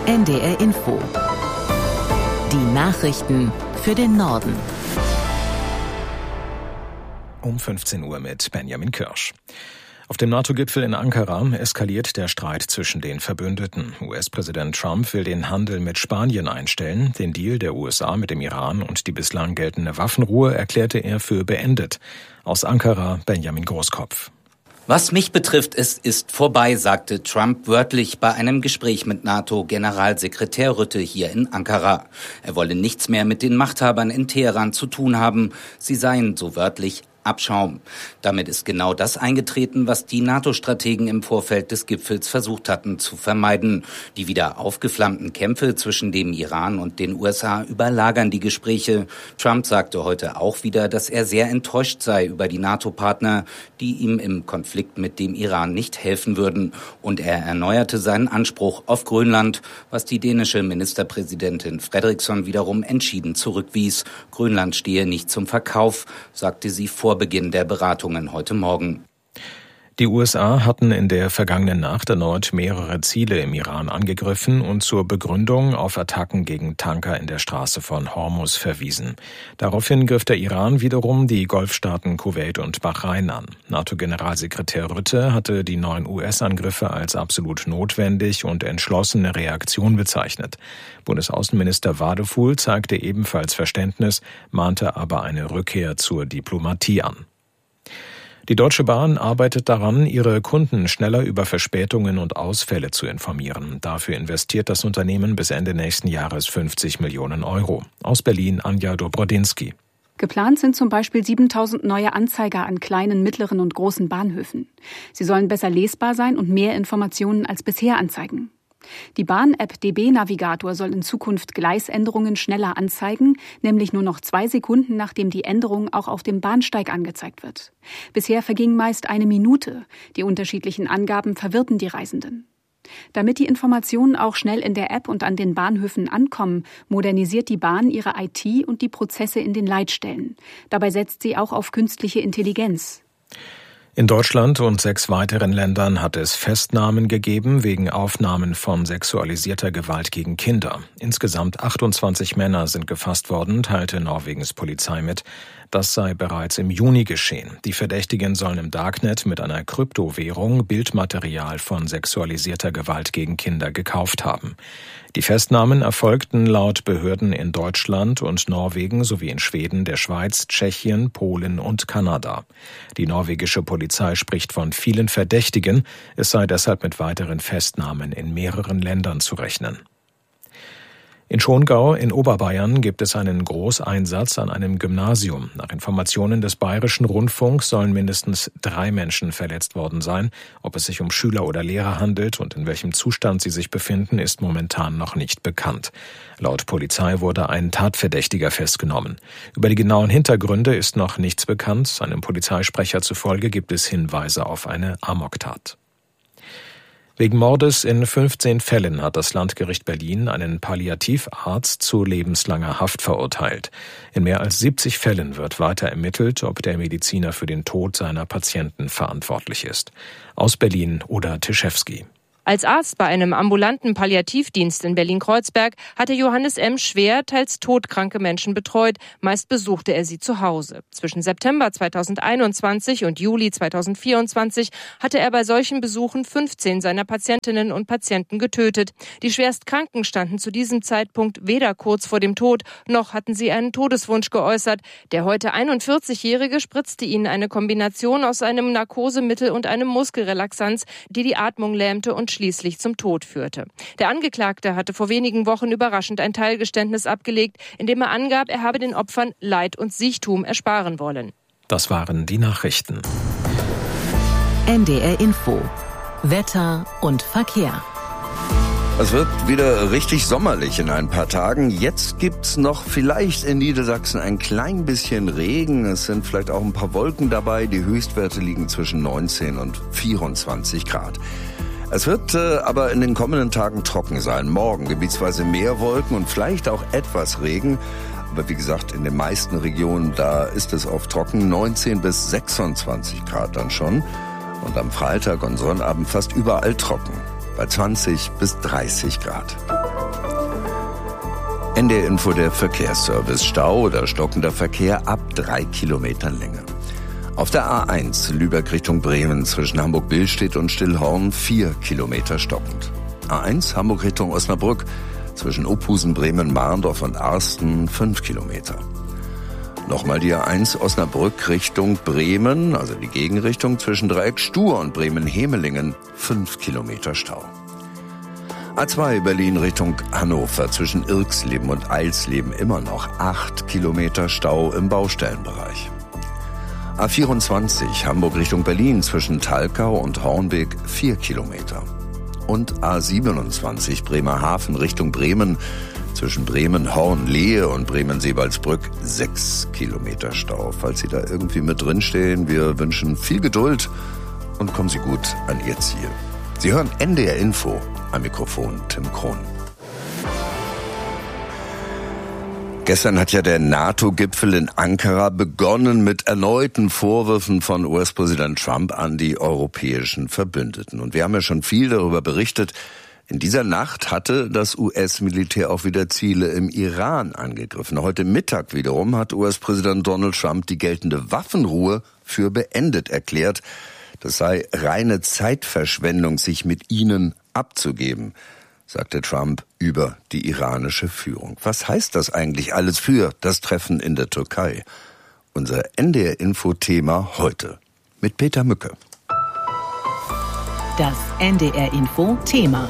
NDR Info. Die Nachrichten für den Norden. Um 15 Uhr mit Benjamin Kirsch. Auf dem NATO-Gipfel in Ankara eskaliert der Streit zwischen den Verbündeten. US-Präsident Trump will den Handel mit Spanien einstellen. Den Deal der USA mit dem Iran und die bislang geltende Waffenruhe erklärte er für beendet. Aus Ankara Benjamin Großkopf. Was mich betrifft, es ist vorbei, sagte Trump wörtlich bei einem Gespräch mit NATO-Generalsekretär Rutte hier in Ankara. Er wolle nichts mehr mit den Machthabern in Teheran zu tun haben. Sie seien, so wörtlich, Abschaum. Damit ist genau das eingetreten, was die NATO-Strategen im Vorfeld des Gipfels versucht hatten zu vermeiden. Die wieder aufgeflammten Kämpfe zwischen dem Iran und den USA überlagern die Gespräche. Trump sagte heute auch wieder, dass er sehr enttäuscht sei über die NATO-Partner, die ihm im Konflikt mit dem Iran nicht helfen würden. Und er erneuerte seinen Anspruch auf Grönland, was die dänische Ministerpräsidentin Frederiksen wiederum entschieden zurückwies. Grönland stehe nicht zum Verkauf, sagte sie vor Beginn der Beratungen heute Morgen. Die USA hatten in der vergangenen Nacht erneut mehrere Ziele im Iran angegriffen und zur Begründung auf Attacken gegen Tanker in der Straße von Hormuz verwiesen. Daraufhin griff der Iran wiederum die Golfstaaten Kuwait und Bahrain an. NATO-Generalsekretär Rutte hatte die neuen US-Angriffe als absolut notwendig und entschlossene Reaktion bezeichnet. Bundesaußenminister Wadefuhl zeigte ebenfalls Verständnis, mahnte aber eine Rückkehr zur Diplomatie an. Die Deutsche Bahn arbeitet daran, ihre Kunden schneller über Verspätungen und Ausfälle zu informieren. Dafür investiert das Unternehmen bis Ende nächsten Jahres 50 Millionen Euro. Aus Berlin Anja Dobrodinsky. Geplant sind zum Beispiel 7.000 neue Anzeiger an kleinen, mittleren und großen Bahnhöfen. Sie sollen besser lesbar sein und mehr Informationen als bisher anzeigen. Die Bahn-App DB Navigator soll in Zukunft Gleisänderungen schneller anzeigen, nämlich nur noch 2 Sekunden, nachdem die Änderung auch auf dem Bahnsteig angezeigt wird. Bisher verging meist 1 Minute. Die unterschiedlichen Angaben verwirrten die Reisenden. Damit die Informationen auch schnell in der App und an den Bahnhöfen ankommen, modernisiert die Bahn ihre IT und die Prozesse in den Leitstellen. Dabei setzt sie auch auf künstliche Intelligenz. In Deutschland und 6 weiteren Ländern hat es Festnahmen gegeben wegen Aufnahmen von sexualisierter Gewalt gegen Kinder. Insgesamt 28 Männer sind gefasst worden, teilte Norwegens Polizei mit. Das sei bereits im Juni geschehen. Die Verdächtigen sollen im Darknet mit einer Kryptowährung Bildmaterial von sexualisierter Gewalt gegen Kinder gekauft haben. Die Festnahmen erfolgten laut Behörden in Deutschland und Norwegen sowie in Schweden, der Schweiz, Tschechien, Polen und Kanada. Die norwegische Polizei spricht von vielen Verdächtigen. Es sei deshalb mit weiteren Festnahmen in mehreren Ländern zu rechnen. In Schongau in Oberbayern gibt es einen Großeinsatz an einem Gymnasium. Nach Informationen des Bayerischen Rundfunks sollen mindestens 3 Menschen verletzt worden sein. Ob es sich um Schüler oder Lehrer handelt und in welchem Zustand sie sich befinden, ist momentan noch nicht bekannt. Laut Polizei wurde ein Tatverdächtiger festgenommen. Über die genauen Hintergründe ist noch nichts bekannt. Einem Polizeisprecher zufolge gibt es Hinweise auf eine Amoktat. Wegen Mordes in 15 Fällen hat das Landgericht Berlin einen Palliativarzt zu lebenslanger Haft verurteilt. In mehr als 70 Fällen wird weiter ermittelt, ob der Mediziner für den Tod seiner Patienten verantwortlich ist. Aus Berlin Oda Tischewski. Als Arzt bei einem ambulanten Palliativdienst in Berlin-Kreuzberg hatte Johannes M. schwer, teils todkranke Menschen betreut. Meist besuchte er sie zu Hause. Zwischen September 2021 und Juli 2024 hatte er bei solchen Besuchen 15 seiner Patientinnen und Patienten getötet. Die Schwerstkranken standen zu diesem Zeitpunkt weder kurz vor dem Tod, noch hatten sie einen Todeswunsch geäußert. Der heute 41-Jährige spritzte ihnen eine Kombination aus einem Narkosemittel und einem Muskelrelaxanz, die die Atmung lähmte und schließlich zum Tod führte. Der Angeklagte hatte vor wenigen Wochen überraschend ein Teilgeständnis abgelegt, in dem er angab, er habe den Opfern Leid und Siechtum ersparen wollen. Das waren die Nachrichten. NDR Info. Wetter und Verkehr. Es wird wieder richtig sommerlich in ein paar Tagen. Jetzt gibt's noch vielleicht in Niedersachsen ein klein bisschen Regen. Es sind vielleicht auch ein paar Wolken dabei. Die Höchstwerte liegen zwischen 19 und 24 Grad. Es wird aber in den kommenden Tagen trocken sein. Morgen gebietsweise mehr Wolken und vielleicht auch etwas Regen. Aber wie gesagt, in den meisten Regionen, da ist es oft trocken. 19 bis 26 Grad dann schon. Und am Freitag und Sonnabend fast überall trocken. Bei 20 bis 30 Grad. NDR Info, der Verkehrsservice. Stau oder stockender Verkehr ab 3 Kilometern Länge. Auf der A1 Lübeck Richtung Bremen zwischen Hamburg-Billstedt und Stillhorn 4 Kilometer stockend. A1 Hamburg Richtung Osnabrück zwischen Ophusen, Bremen, Marndorf und Arsten 5 Kilometer. Nochmal die A1 Osnabrück Richtung Bremen, also die Gegenrichtung zwischen Dreieck Stur und Bremen-Hemelingen 5 Kilometer Stau. A2 Berlin Richtung Hannover zwischen Irxleben und Eilsleben immer noch 8 Kilometer Stau im Baustellenbereich. A24 Hamburg Richtung Berlin zwischen Thalkau und Hornbeek 4 Kilometer. Und A27 Bremerhaven Richtung Bremen zwischen Bremen, Horn, Lehe und Bremen-Seebaldsbrück 6 Kilometer Stau. Falls Sie da irgendwie mit drinstehen, wir wünschen viel Geduld und kommen Sie gut an Ihr Ziel. Sie hören NDR Info, am Mikrofon Tim Krohn. Gestern hat ja der NATO-Gipfel in Ankara begonnen mit erneuten Vorwürfen von US-Präsident Trump an die europäischen Verbündeten. Und wir haben ja schon viel darüber berichtet. In dieser Nacht hatte das US-Militär auch wieder Ziele im Iran angegriffen. Heute Mittag wiederum hat US-Präsident Donald Trump die geltende Waffenruhe für beendet erklärt. Das sei reine Zeitverschwendung, sich mit ihnen abzugeben, sagte Trump über die iranische Führung. Was heißt das eigentlich alles für das Treffen in der Türkei? Unser NDR-Info-Thema heute mit Peter Mücke. Das NDR-Info-Thema.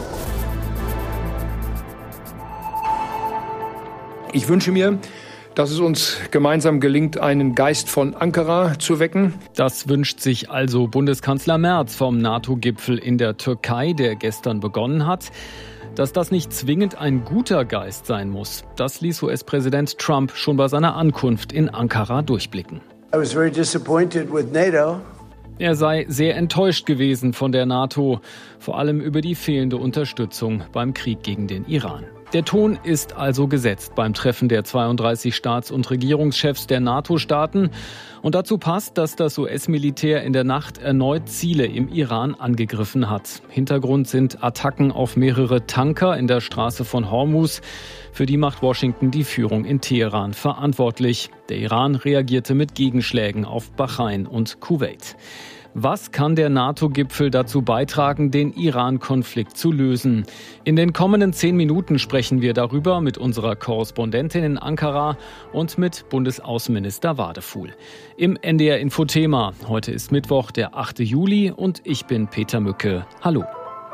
Ich wünsche mir, dass es uns gemeinsam gelingt, einen Geist von Ankara zu wecken. Das wünscht sich also Bundeskanzler Merz vom NATO-Gipfel in der Türkei, der gestern begonnen hat. Dass das nicht zwingend ein guter Geist sein muss, das ließ US-Präsident Trump schon bei seiner Ankunft in Ankara durchblicken. I was very disappointed with NATO. Er sei sehr enttäuscht gewesen von der NATO, vor allem über die fehlende Unterstützung beim Krieg gegen den Iran. Der Ton ist also gesetzt beim Treffen der 32 Staats- und Regierungschefs der NATO-Staaten. Und dazu passt, dass das US-Militär in der Nacht erneut Ziele im Iran angegriffen hat. Hintergrund sind Attacken auf mehrere Tanker in der Straße von Hormuz. Für die macht Washington die Führung in Teheran verantwortlich. Der Iran reagierte mit Gegenschlägen auf Bahrain und Kuwait. Was kann der NATO-Gipfel dazu beitragen, den Iran-Konflikt zu lösen? In den kommenden 10 Minuten sprechen wir darüber mit unserer Korrespondentin in Ankara und mit Bundesaußenminister Wadefuhl. Im NDR-Info-Thema. Heute ist Mittwoch, der 8. Juli und ich bin Peter Mücke. Hallo.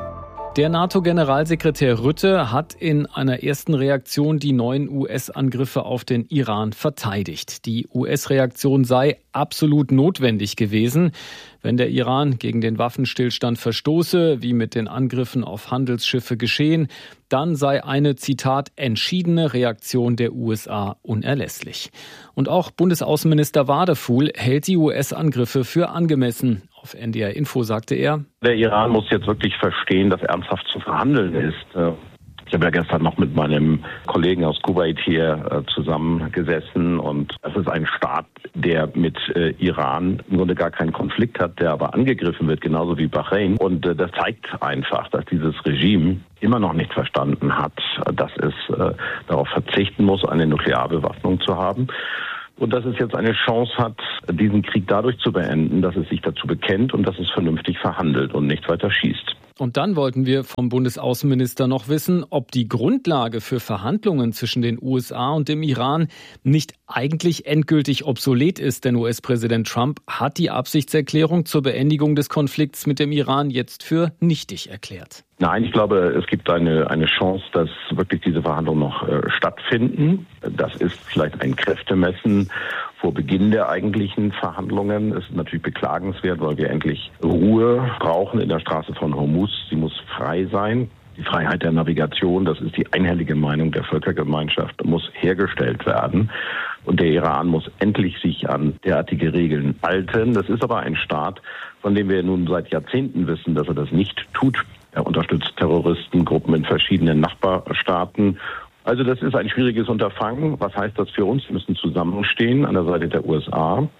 Der NATO-Generalsekretär Rutte hat in einer ersten Reaktion die neuen US-Angriffe auf den Iran verteidigt. Die US-Reaktion sei absolut notwendig gewesen. Wenn der Iran gegen den Waffenstillstand verstoße, wie mit den Angriffen auf Handelsschiffe geschehen, dann sei eine, Zitat, entschiedene Reaktion der USA unerlässlich. Und auch Bundesaußenminister Wadefuhl hält die US-Angriffe für angemessen. Auf NDR Info sagte er: Der Iran muss jetzt wirklich verstehen, dass ernsthaft zu verhandeln ist. Ich habe ja gestern noch mit meinem Kollegen aus Kuwait hier zusammengesessen und es ist ein Staat, der mit Iran im Grunde gar keinen Konflikt hat, der aber angegriffen wird, genauso wie Bahrain. Und das zeigt einfach, dass dieses Regime immer noch nicht verstanden hat, dass es darauf verzichten muss, eine Nuklearbewaffnung zu haben. Und dass es jetzt eine Chance hat, diesen Krieg dadurch zu beenden, dass es sich dazu bekennt und dass es vernünftig verhandelt und nicht weiter schießt. Und dann wollten wir vom Bundesaußenminister noch wissen, ob die Grundlage für Verhandlungen zwischen den USA und dem Iran nicht eigentlich endgültig obsolet ist. Denn US-Präsident Trump hat die Absichtserklärung zur Beendigung des Konflikts mit dem Iran jetzt für nichtig erklärt. Nein, ich glaube, es gibt eine Chance, dass wirklich diese Verhandlungen noch stattfinden. Das ist vielleicht ein Kräftemessen vor Beginn der eigentlichen Verhandlungen. Es ist natürlich beklagenswert, weil wir endlich Ruhe brauchen in der Straße von Hormuz. Sie muss frei sein. Die Freiheit der Navigation, das ist die einhellige Meinung der Völkergemeinschaft, muss hergestellt werden. Und der Iran muss endlich sich an derartige Regeln halten. Das ist aber ein Staat, von dem wir nun seit Jahrzehnten wissen, dass er das nicht tut. Er unterstützt Terroristengruppen in verschiedenen Nachbarstaaten. Also das ist ein schwieriges Unterfangen. Was heißt das für uns? Wir müssen zusammenstehen an der Seite der USA.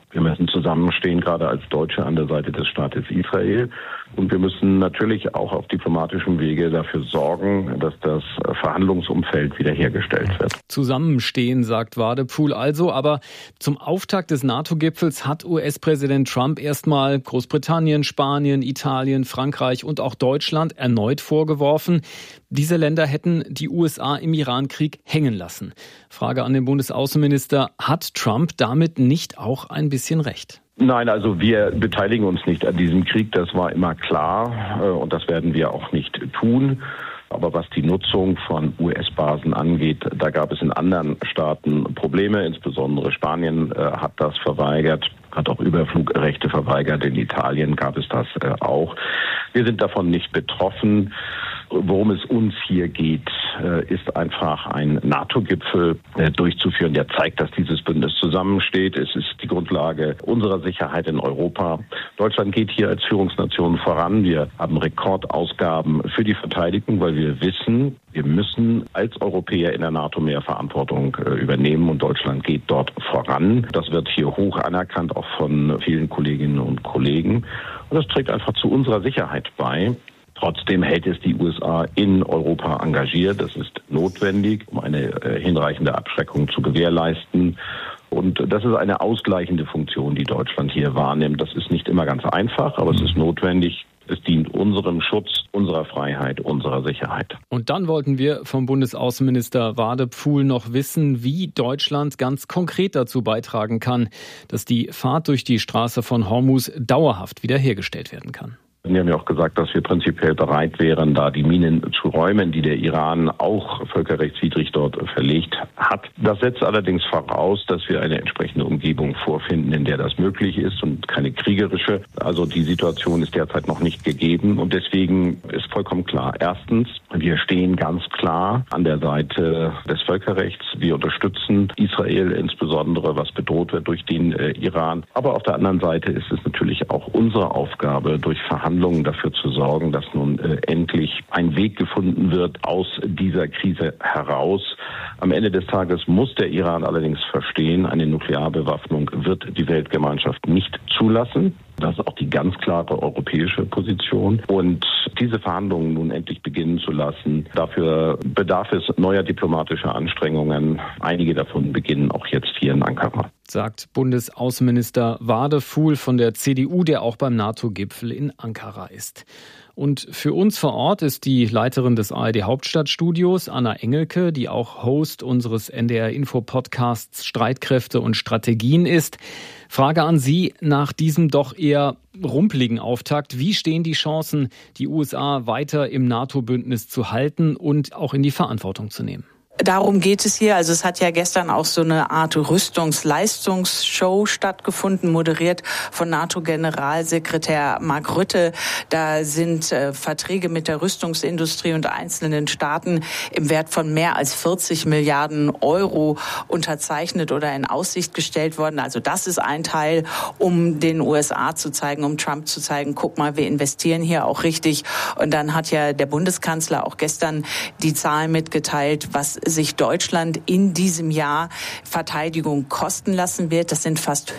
Wir müssen zusammenstehen, gerade als Deutsche an der Seite des Staates Israel. Und wir müssen natürlich auch auf diplomatischem Wege dafür sorgen, dass das Verhandlungsumfeld wiederhergestellt wird. Zusammenstehen, sagt Wadepool also. Aber zum Auftakt des NATO-Gipfels hat US-Präsident Trump erstmal Großbritannien, Spanien, Italien, Frankreich und auch Deutschland erneut vorgeworfen, diese Länder hätten die USA im Iran-Krieg hängen lassen. Frage an den Bundesaußenminister, hat Trump damit nicht auch ein bisschen recht? Nein, also wir beteiligen uns nicht an diesem Krieg, das war immer klar und das werden wir auch nicht tun. Aber was die Nutzung von US-Basen angeht, da gab es in anderen Staaten Probleme, insbesondere Spanien hat das verweigert, hat auch Überflugrechte verweigert, in Italien gab es das auch. Wir sind davon nicht betroffen. Worum es uns hier geht, ist einfach ein NATO-Gipfel durchzuführen, der zeigt, dass dieses Bündnis zusammensteht. Es ist die Grundlage unserer Sicherheit in Europa. Deutschland geht hier als Führungsnation voran. Wir haben Rekordausgaben für die Verteidigung, weil wir wissen, wir müssen als Europäer in der NATO mehr Verantwortung übernehmen und Deutschland geht dort voran. Das wird hier hoch anerkannt, auch von vielen Kolleginnen und Kollegen. Und das trägt einfach zu unserer Sicherheit bei. Trotzdem hält es die USA in Europa engagiert. Das ist notwendig, um eine hinreichende Abschreckung zu gewährleisten. Und das ist eine ausgleichende Funktion, die Deutschland hier wahrnimmt. Das ist nicht immer ganz einfach, aber es ist notwendig. Es dient unserem Schutz, unserer Freiheit, unserer Sicherheit. Und dann wollten wir vom Bundesaußenminister Wadepool noch wissen, wie Deutschland ganz konkret dazu beitragen kann, dass die Fahrt durch die Straße von Hormuz dauerhaft wiederhergestellt werden kann. Wir haben ja auch gesagt, dass wir prinzipiell bereit wären, da die Minen zu räumen, die der Iran auch völkerrechtswidrig dort verlegt hat. Das setzt allerdings voraus, dass wir eine entsprechende Umgebung vorfinden, in der das möglich ist und keine kriegerische. Also die Situation ist derzeit noch nicht gegeben und deswegen ist vollkommen klar. Erstens, wir stehen ganz klar an der Seite des Völkerrechts. Wir unterstützen Israel insbesondere, was bedroht wird durch den Iran. Aber auf der anderen Seite ist es natürlich auch unsere Aufgabe, durch Verhandlungen dafür zu sorgen, dass nun endlich ein Weg gefunden wird aus dieser Krise heraus. Am Ende des Tages muss der Iran allerdings verstehen, eine Nuklearbewaffnung wird die Weltgemeinschaft nicht zulassen. Das ist auch die ganz klare europäische Position. Und diese Verhandlungen nun endlich beginnen zu lassen, dafür bedarf es neuer diplomatischer Anstrengungen. Einige davon beginnen auch jetzt hier in Ankara. Sagt Bundesaußenminister Wadepool von der CDU, der auch beim NATO-Gipfel in Ankara ist. Und für uns vor Ort ist die Leiterin des ARD-Hauptstadtstudios, Anna Engelke, die auch Host unseres NDR-Info-Podcasts Streitkräfte und Strategien ist. Frage an Sie nach diesem doch eher rumpeligen Auftakt. Wie stehen die Chancen, die USA weiter im NATO-Bündnis zu halten und auch in die Verantwortung zu nehmen? Darum geht es hier. Also es hat ja gestern auch so eine Art Rüstungsleistungsshow stattgefunden, moderiert von NATO-Generalsekretär Mark Rutte. Da sind Verträge mit der Rüstungsindustrie und einzelnen Staaten im Wert von mehr als 40 Milliarden Euro unterzeichnet oder in Aussicht gestellt worden. Also das ist ein Teil, um den USA zu zeigen, um Trump zu zeigen, guck mal, wir investieren hier auch richtig. Und dann hat ja der Bundeskanzler auch gestern die Zahlen mitgeteilt, was sich Deutschland in diesem Jahr Verteidigung kosten lassen wird. Das sind fast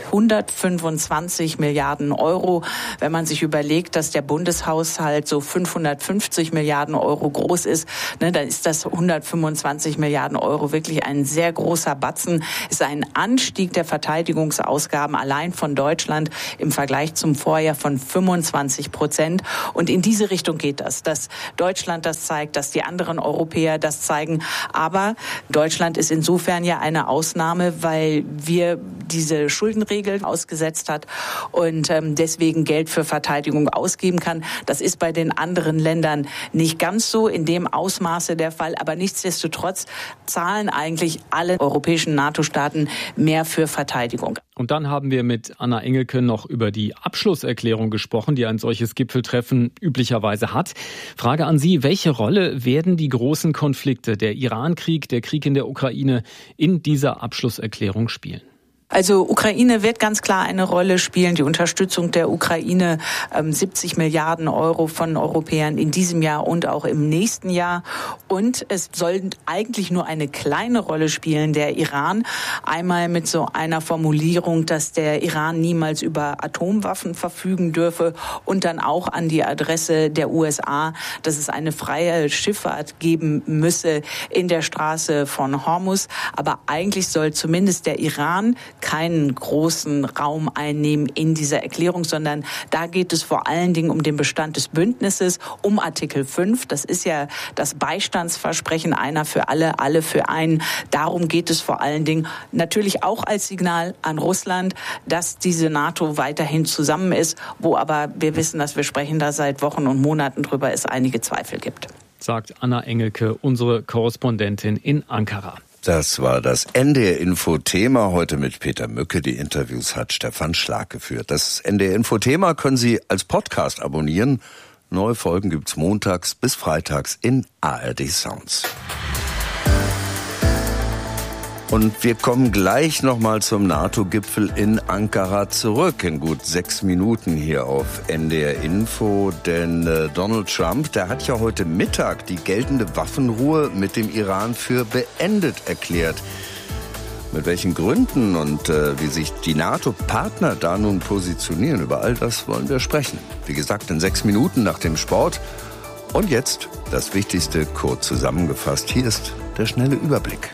125 Milliarden Euro. Wenn man sich überlegt, dass der Bundeshaushalt so 550 Milliarden Euro groß ist, dann ist das 125 Milliarden Euro wirklich ein sehr großer Batzen. Es ist ein Anstieg der Verteidigungsausgaben allein von Deutschland im Vergleich zum Vorjahr von 25%. Und in diese Richtung geht das, dass Deutschland das zeigt, dass die anderen Europäer das zeigen. Aber Deutschland ist insofern ja eine Ausnahme, weil wir diese Schuldenregel ausgesetzt hat und deswegen Geld für Verteidigung ausgeben kann. Das ist bei den anderen Ländern nicht ganz so in dem Ausmaße der Fall. Aber nichtsdestotrotz zahlen eigentlich alle europäischen NATO-Staaten mehr für Verteidigung. Und dann haben wir mit Anna Engelke noch über die Abschlusserklärung gesprochen, die ein solches Gipfeltreffen üblicherweise hat. Frage an Sie, welche Rolle werden die großen Konflikte, der Iran-Krieg, der Krieg in der Ukraine, in dieser Abschlusserklärung spielen? Also Ukraine wird ganz klar eine Rolle spielen. Die Unterstützung der Ukraine, 70 Milliarden Euro von Europäern in diesem Jahr und auch im nächsten Jahr. Und es soll eigentlich nur eine kleine Rolle spielen, der Iran. Einmal mit so einer Formulierung, dass der Iran niemals über Atomwaffen verfügen dürfe. Und dann auch an die Adresse der USA, dass es eine freie Schifffahrt geben müsse in der Straße von Hormuz. Aber eigentlich soll zumindest der Iran keinen großen Raum einnehmen in dieser Erklärung, sondern da geht es vor allen Dingen um den Bestand des Bündnisses, um Artikel 5. Das ist ja das Beistandsversprechen, einer für alle, alle für einen. Darum geht es vor allen Dingen natürlich auch als Signal an Russland, dass diese NATO weiterhin zusammen ist, wo aber wir wissen, dass wir sprechen da seit Wochen und Monaten drüber, es einige Zweifel gibt. Sagt Anna Engelke, unsere Korrespondentin in Ankara. Das war das NDR-Info-Thema heute mit Peter Mücke. Die Interviews hat Stefan Schlag geführt. Das NDR-Info-Thema können Sie als Podcast abonnieren. Neue Folgen gibt's montags bis freitags in ARD Sounds. Und wir kommen gleich nochmal zum NATO-Gipfel in Ankara zurück, in gut 6 Minuten hier auf NDR Info. Denn Donald Trump, der hat ja heute Mittag die geltende Waffenruhe mit dem Iran für beendet erklärt. Mit welchen Gründen und wie sich die NATO-Partner da nun positionieren, über all das wollen wir sprechen. Wie gesagt, in 6 Minuten nach dem Sport. Und jetzt das Wichtigste kurz zusammengefasst. Hier ist der schnelle Überblick.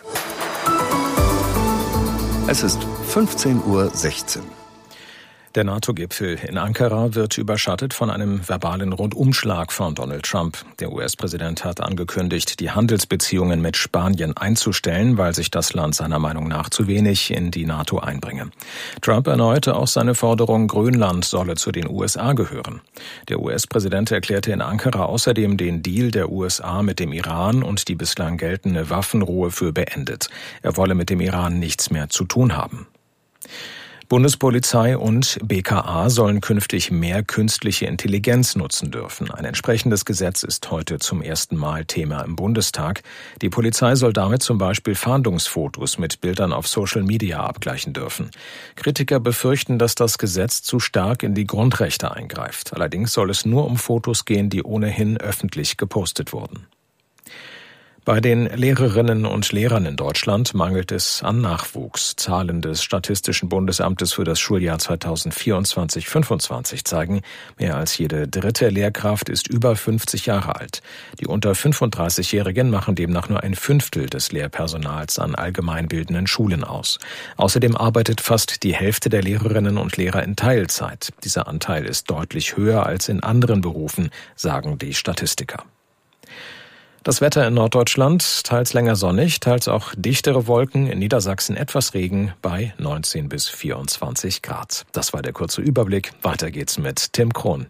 Es ist 15:16 Uhr. Der NATO-Gipfel in Ankara wird überschattet von einem verbalen Rundumschlag von Donald Trump. Der US-Präsident hat angekündigt, die Handelsbeziehungen mit Spanien einzustellen, weil sich das Land seiner Meinung nach zu wenig in die NATO einbringe. Trump erneuerte auch seine Forderung, Grönland solle zu den USA gehören. Der US-Präsident erklärte in Ankara außerdem den Deal der USA mit dem Iran und die bislang geltende Waffenruhe für beendet. Er wolle mit dem Iran nichts mehr zu tun haben. Bundespolizei und BKA sollen künftig mehr künstliche Intelligenz nutzen dürfen. Ein entsprechendes Gesetz ist heute zum ersten Mal Thema im Bundestag. Die Polizei soll damit zum Beispiel Fahndungsfotos mit Bildern auf Social Media abgleichen dürfen. Kritiker befürchten, dass das Gesetz zu stark in die Grundrechte eingreift. Allerdings soll es nur um Fotos gehen, die ohnehin öffentlich gepostet wurden. Bei den Lehrerinnen und Lehrern in Deutschland mangelt es an Nachwuchs. Zahlen des Statistischen Bundesamtes für das Schuljahr 2024/25 zeigen, mehr als jede dritte Lehrkraft ist über 50 Jahre alt. Die unter 35-Jährigen machen demnach nur ein Fünftel des Lehrpersonals an allgemeinbildenden Schulen aus. Außerdem arbeitet fast die Hälfte der Lehrerinnen und Lehrer in Teilzeit. Dieser Anteil ist deutlich höher als in anderen Berufen, sagen die Statistiker. Das Wetter in Norddeutschland, teils länger sonnig, teils auch dichtere Wolken, in Niedersachsen etwas Regen bei 19 bis 24 Grad. Das war der kurze Überblick. Weiter geht's mit Tim Krohn.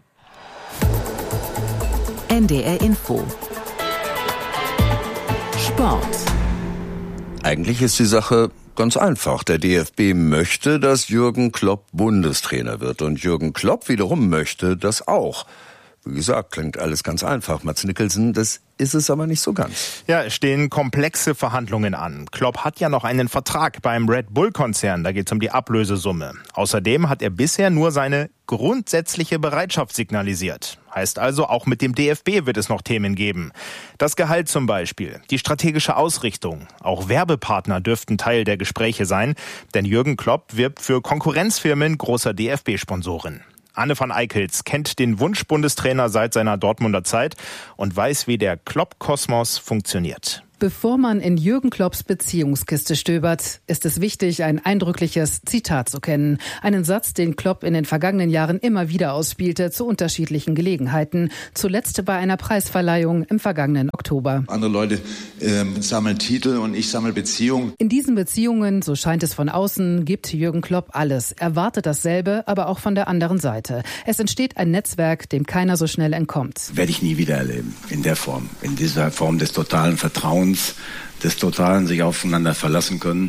NDR Info. Sport. Eigentlich ist die Sache ganz einfach. Der DFB möchte, dass Jürgen Klopp Bundestrainer wird. Und Jürgen Klopp wiederum möchte das auch. Wie gesagt, klingt alles ganz einfach. Mats Nicholson, das ist es aber nicht so ganz. Ja, es stehen komplexe Verhandlungen an. Klopp hat ja noch einen Vertrag beim Red Bull-Konzern. Da geht es um die Ablösesumme. Außerdem hat er bisher nur seine grundsätzliche Bereitschaft signalisiert. Heißt also, auch mit dem DFB wird es noch Themen geben. Das Gehalt zum Beispiel, die strategische Ausrichtung. Auch Werbepartner dürften Teil der Gespräche sein. Denn Jürgen Klopp wirbt für Konkurrenzfirmen großer DFB-Sponsoren. Anne van Eickels kennt den Wunschbundestrainer seit seiner Dortmunder Zeit und weiß, wie der Klopp-Kosmos funktioniert. Bevor man in Jürgen Klopps Beziehungskiste stöbert, ist es wichtig, ein eindrückliches Zitat zu kennen. Einen Satz, den Klopp in den vergangenen Jahren immer wieder ausspielte, zu unterschiedlichen Gelegenheiten. Zuletzt bei einer Preisverleihung im vergangenen Oktober. Andere Leute sammeln Titel und ich sammle Beziehungen. In diesen Beziehungen, so scheint es von außen, gibt Jürgen Klopp alles. Er wartet dasselbe, aber auch von der anderen Seite. Es entsteht ein Netzwerk, dem keiner so schnell entkommt. Werde ich nie wieder erleben, in der Form. In dieser Form des totalen Vertrauens, des totalen sich aufeinander verlassen können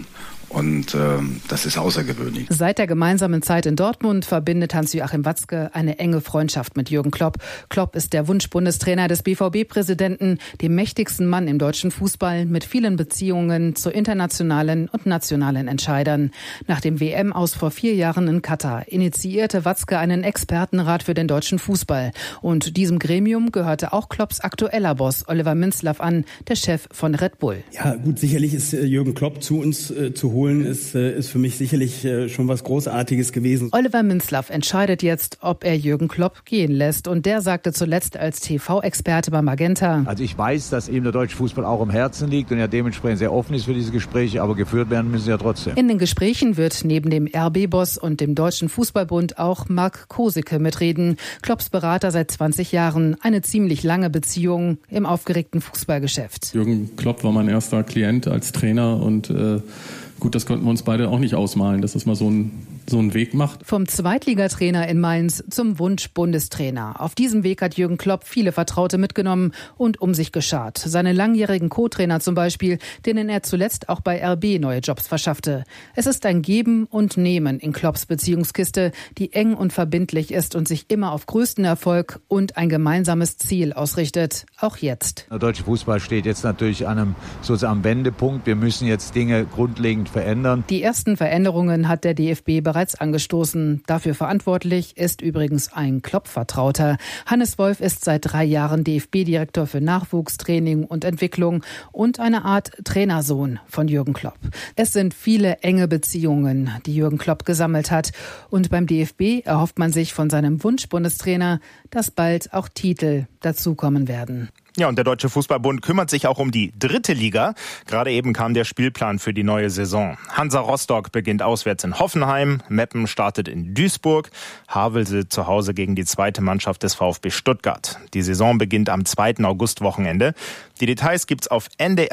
Und das ist außergewöhnlich. Seit der gemeinsamen Zeit in Dortmund verbindet Hans-Joachim Watzke eine enge Freundschaft mit Jürgen Klopp. Klopp ist der Wunschbundestrainer des BVB-Präsidenten, dem mächtigsten Mann im deutschen Fußball mit vielen Beziehungen zu internationalen und nationalen Entscheidern. Nach dem WM-Aus vor 4 Jahren in Katar initiierte Watzke einen Expertenrat für den deutschen Fußball. Und diesem Gremium gehörte auch Klopps aktueller Boss Oliver Minzlaff an, der Chef von Red Bull. Ja gut, sicherlich ist Jürgen Klopp zu uns zu holen, ist für mich sicherlich schon was Großartiges gewesen. Oliver Minzlaff entscheidet jetzt, ob er Jürgen Klopp gehen lässt. Und der sagte zuletzt als TV-Experte bei Magenta: Also ich weiß, dass ihm der deutsche Fußball auch am Herzen liegt und er dementsprechend sehr offen ist für diese Gespräche, aber geführt werden müssen sie ja trotzdem. In den Gesprächen wird neben dem RB-Boss und dem Deutschen Fußballbund auch Marc Kosicke mitreden. Klopps Berater seit 20 Jahren. Eine ziemlich lange Beziehung im aufgeregten Fußballgeschäft. Jürgen Klopp war mein erster Klient als Trainer und gut, das konnten wir uns beide auch nicht ausmalen, dass das mal so einen Weg macht. Vom Zweitligatrainer in Mainz zum Wunsch-Bundestrainer. Auf diesem Weg hat Jürgen Klopp viele Vertraute mitgenommen und um sich geschart. Seine langjährigen Co-Trainer zum Beispiel, denen er zuletzt auch bei RB neue Jobs verschaffte. Es ist ein Geben und Nehmen in Klopps Beziehungskiste, die eng und verbindlich ist und sich immer auf größten Erfolg und ein gemeinsames Ziel ausrichtet. Auch jetzt. Der deutsche Fußball steht jetzt natürlich an einem sozusagen Wendepunkt. Wir müssen jetzt Dinge grundlegend verändern. Die ersten Veränderungen hat der DFB bereits angestoßen. Dafür verantwortlich ist übrigens ein Klopp-Vertrauter. Hannes Wolf ist seit 3 Jahren DFB-Direktor für Nachwuchstraining und Entwicklung und eine Art Trainersohn von Jürgen Klopp. Es sind viele enge Beziehungen, die Jürgen Klopp gesammelt hat. Und beim DFB erhofft man sich von seinem Wunsch-Bundestrainer, dass bald auch Titel dazukommen werden. Ja, und der Deutsche Fußballbund kümmert sich auch um die 3. Liga. Gerade eben kam der Spielplan für die neue Saison. Hansa Rostock beginnt auswärts in Hoffenheim, Meppen startet in Duisburg, Havelse zu Hause gegen die 2. Mannschaft des VfB Stuttgart. Die Saison beginnt am 2. August-Wochenende. Die Details gibt's auf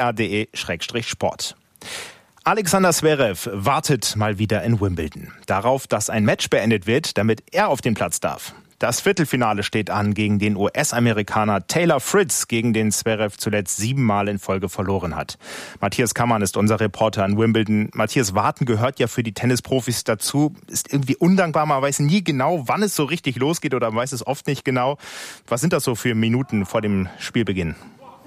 ndr.de/sport. Alexander Zverev wartet mal wieder in Wimbledon. Darauf, dass ein Match beendet wird, damit er auf den Platz darf. Das Viertelfinale steht an gegen den US-Amerikaner Taylor Fritz, gegen den Zverev zuletzt 7 Mal in Folge verloren hat. Matthias Kammann ist unser Reporter in Wimbledon. Matthias, warten gehört ja für die Tennisprofis dazu. Ist irgendwie undankbar, man weiß nie genau, wann es so richtig losgeht oder man weiß es oft nicht genau. Was sind das so für Minuten vor dem Spielbeginn?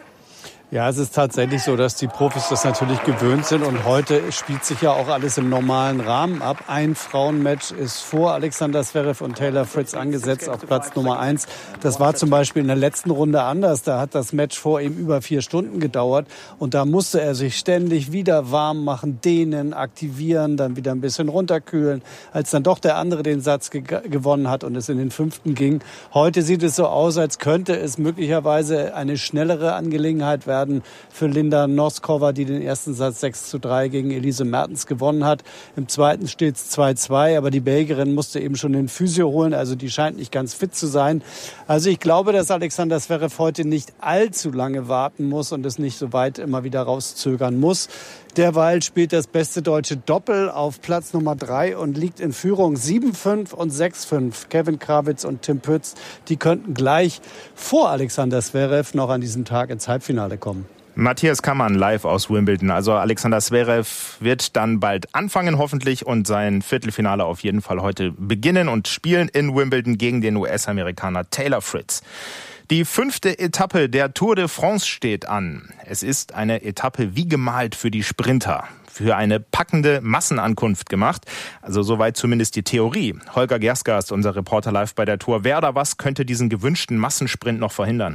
Ja, es ist tatsächlich so, dass die Profis das natürlich gewöhnt sind und heute spielt sich ja auch alles im normalen Rahmen ab. Ein Frauenmatch ist vor Alexander Zverev und Taylor Fritz angesetzt auf Platz Nummer 1. Das war zum Beispiel in der letzten Runde anders. Da hat das Match vor ihm über 4 Stunden gedauert und da musste er sich ständig wieder warm machen, dehnen, aktivieren, dann wieder ein bisschen runterkühlen, als dann doch der andere den Satz gewonnen hat und es in den 5. ging. Heute sieht es so aus, als könnte es möglicherweise eine schnellere Angelegenheit werden für Linda Noskova, die den ersten Satz 6:3 gegen Elise Mertens gewonnen hat. Im zweiten steht es 2:2, aber die Belgierin musste eben schon den Physio holen, also die scheint nicht ganz fit zu sein. Also ich glaube, dass Alexander Zverev heute nicht allzu lange warten muss und es nicht so weit immer wieder rauszögern muss. Derweil spielt das beste deutsche Doppel auf Platz Nummer 3 und liegt in Führung 7:5 und 6:5. Kevin Krawitz und Tim Pütz, die könnten gleich vor Alexander Zverev noch an diesem Tag ins Halbfinale kommen. Matthias Kammann live aus Wimbledon. Also Alexander Zverev wird dann bald anfangen hoffentlich und sein Viertelfinale auf jeden Fall heute beginnen und spielen in Wimbledon gegen den US-Amerikaner Taylor Fritz. Die 5. Etappe der Tour de France steht an. Es ist eine Etappe wie gemalt für die Sprinter. Für eine packende Massenankunft gemacht. Also soweit zumindest die Theorie. Holger Gerska ist unser Reporter live bei der Tour. Wer oder was könnte diesen gewünschten Massensprint noch verhindern?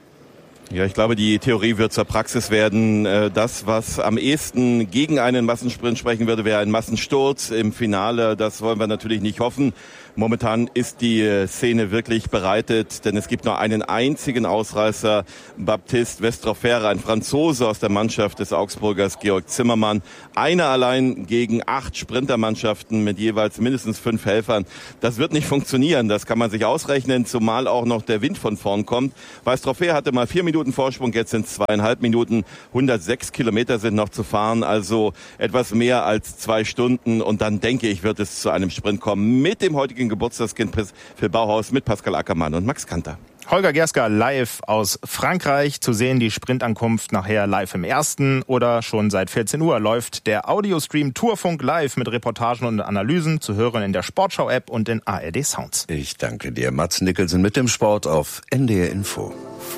Ja, ich glaube, die Theorie wird zur Praxis werden. Das, was am ehesten gegen einen Massensprint sprechen würde, wäre ein Massensturz im Finale. Das wollen wir natürlich nicht hoffen. Momentan ist die Szene wirklich bereitet, denn es gibt nur einen einzigen Ausreißer, Baptiste Westrofera, ein Franzose aus der Mannschaft des Augsburgers Georg Zimmermann. Einer allein gegen 8 Sprintermannschaften mit jeweils mindestens 5 Helfern. Das wird nicht funktionieren, das kann man sich ausrechnen, zumal auch noch der Wind von vorn kommt. Westrofera hatte mal 4 Minuten Vorsprung, jetzt sind es 2,5 Minuten. 106 Kilometer sind noch zu fahren, also etwas mehr als 2 Stunden. Und dann denke ich, wird es zu einem Sprint kommen mit dem heutigen Geburtstagskind für Bauhaus, mit Pascal Ackermann und Max Kanter. Holger Gerska live aus Frankreich. Zu sehen die Sprintankunft nachher live im Ersten oder schon seit 14 Uhr läuft der Audiostream Tourfunk live mit Reportagen und Analysen zu hören in der Sportschau-App und in ARD Sounds. Ich danke dir, Mats Nicholson mit dem Sport auf NDR Info.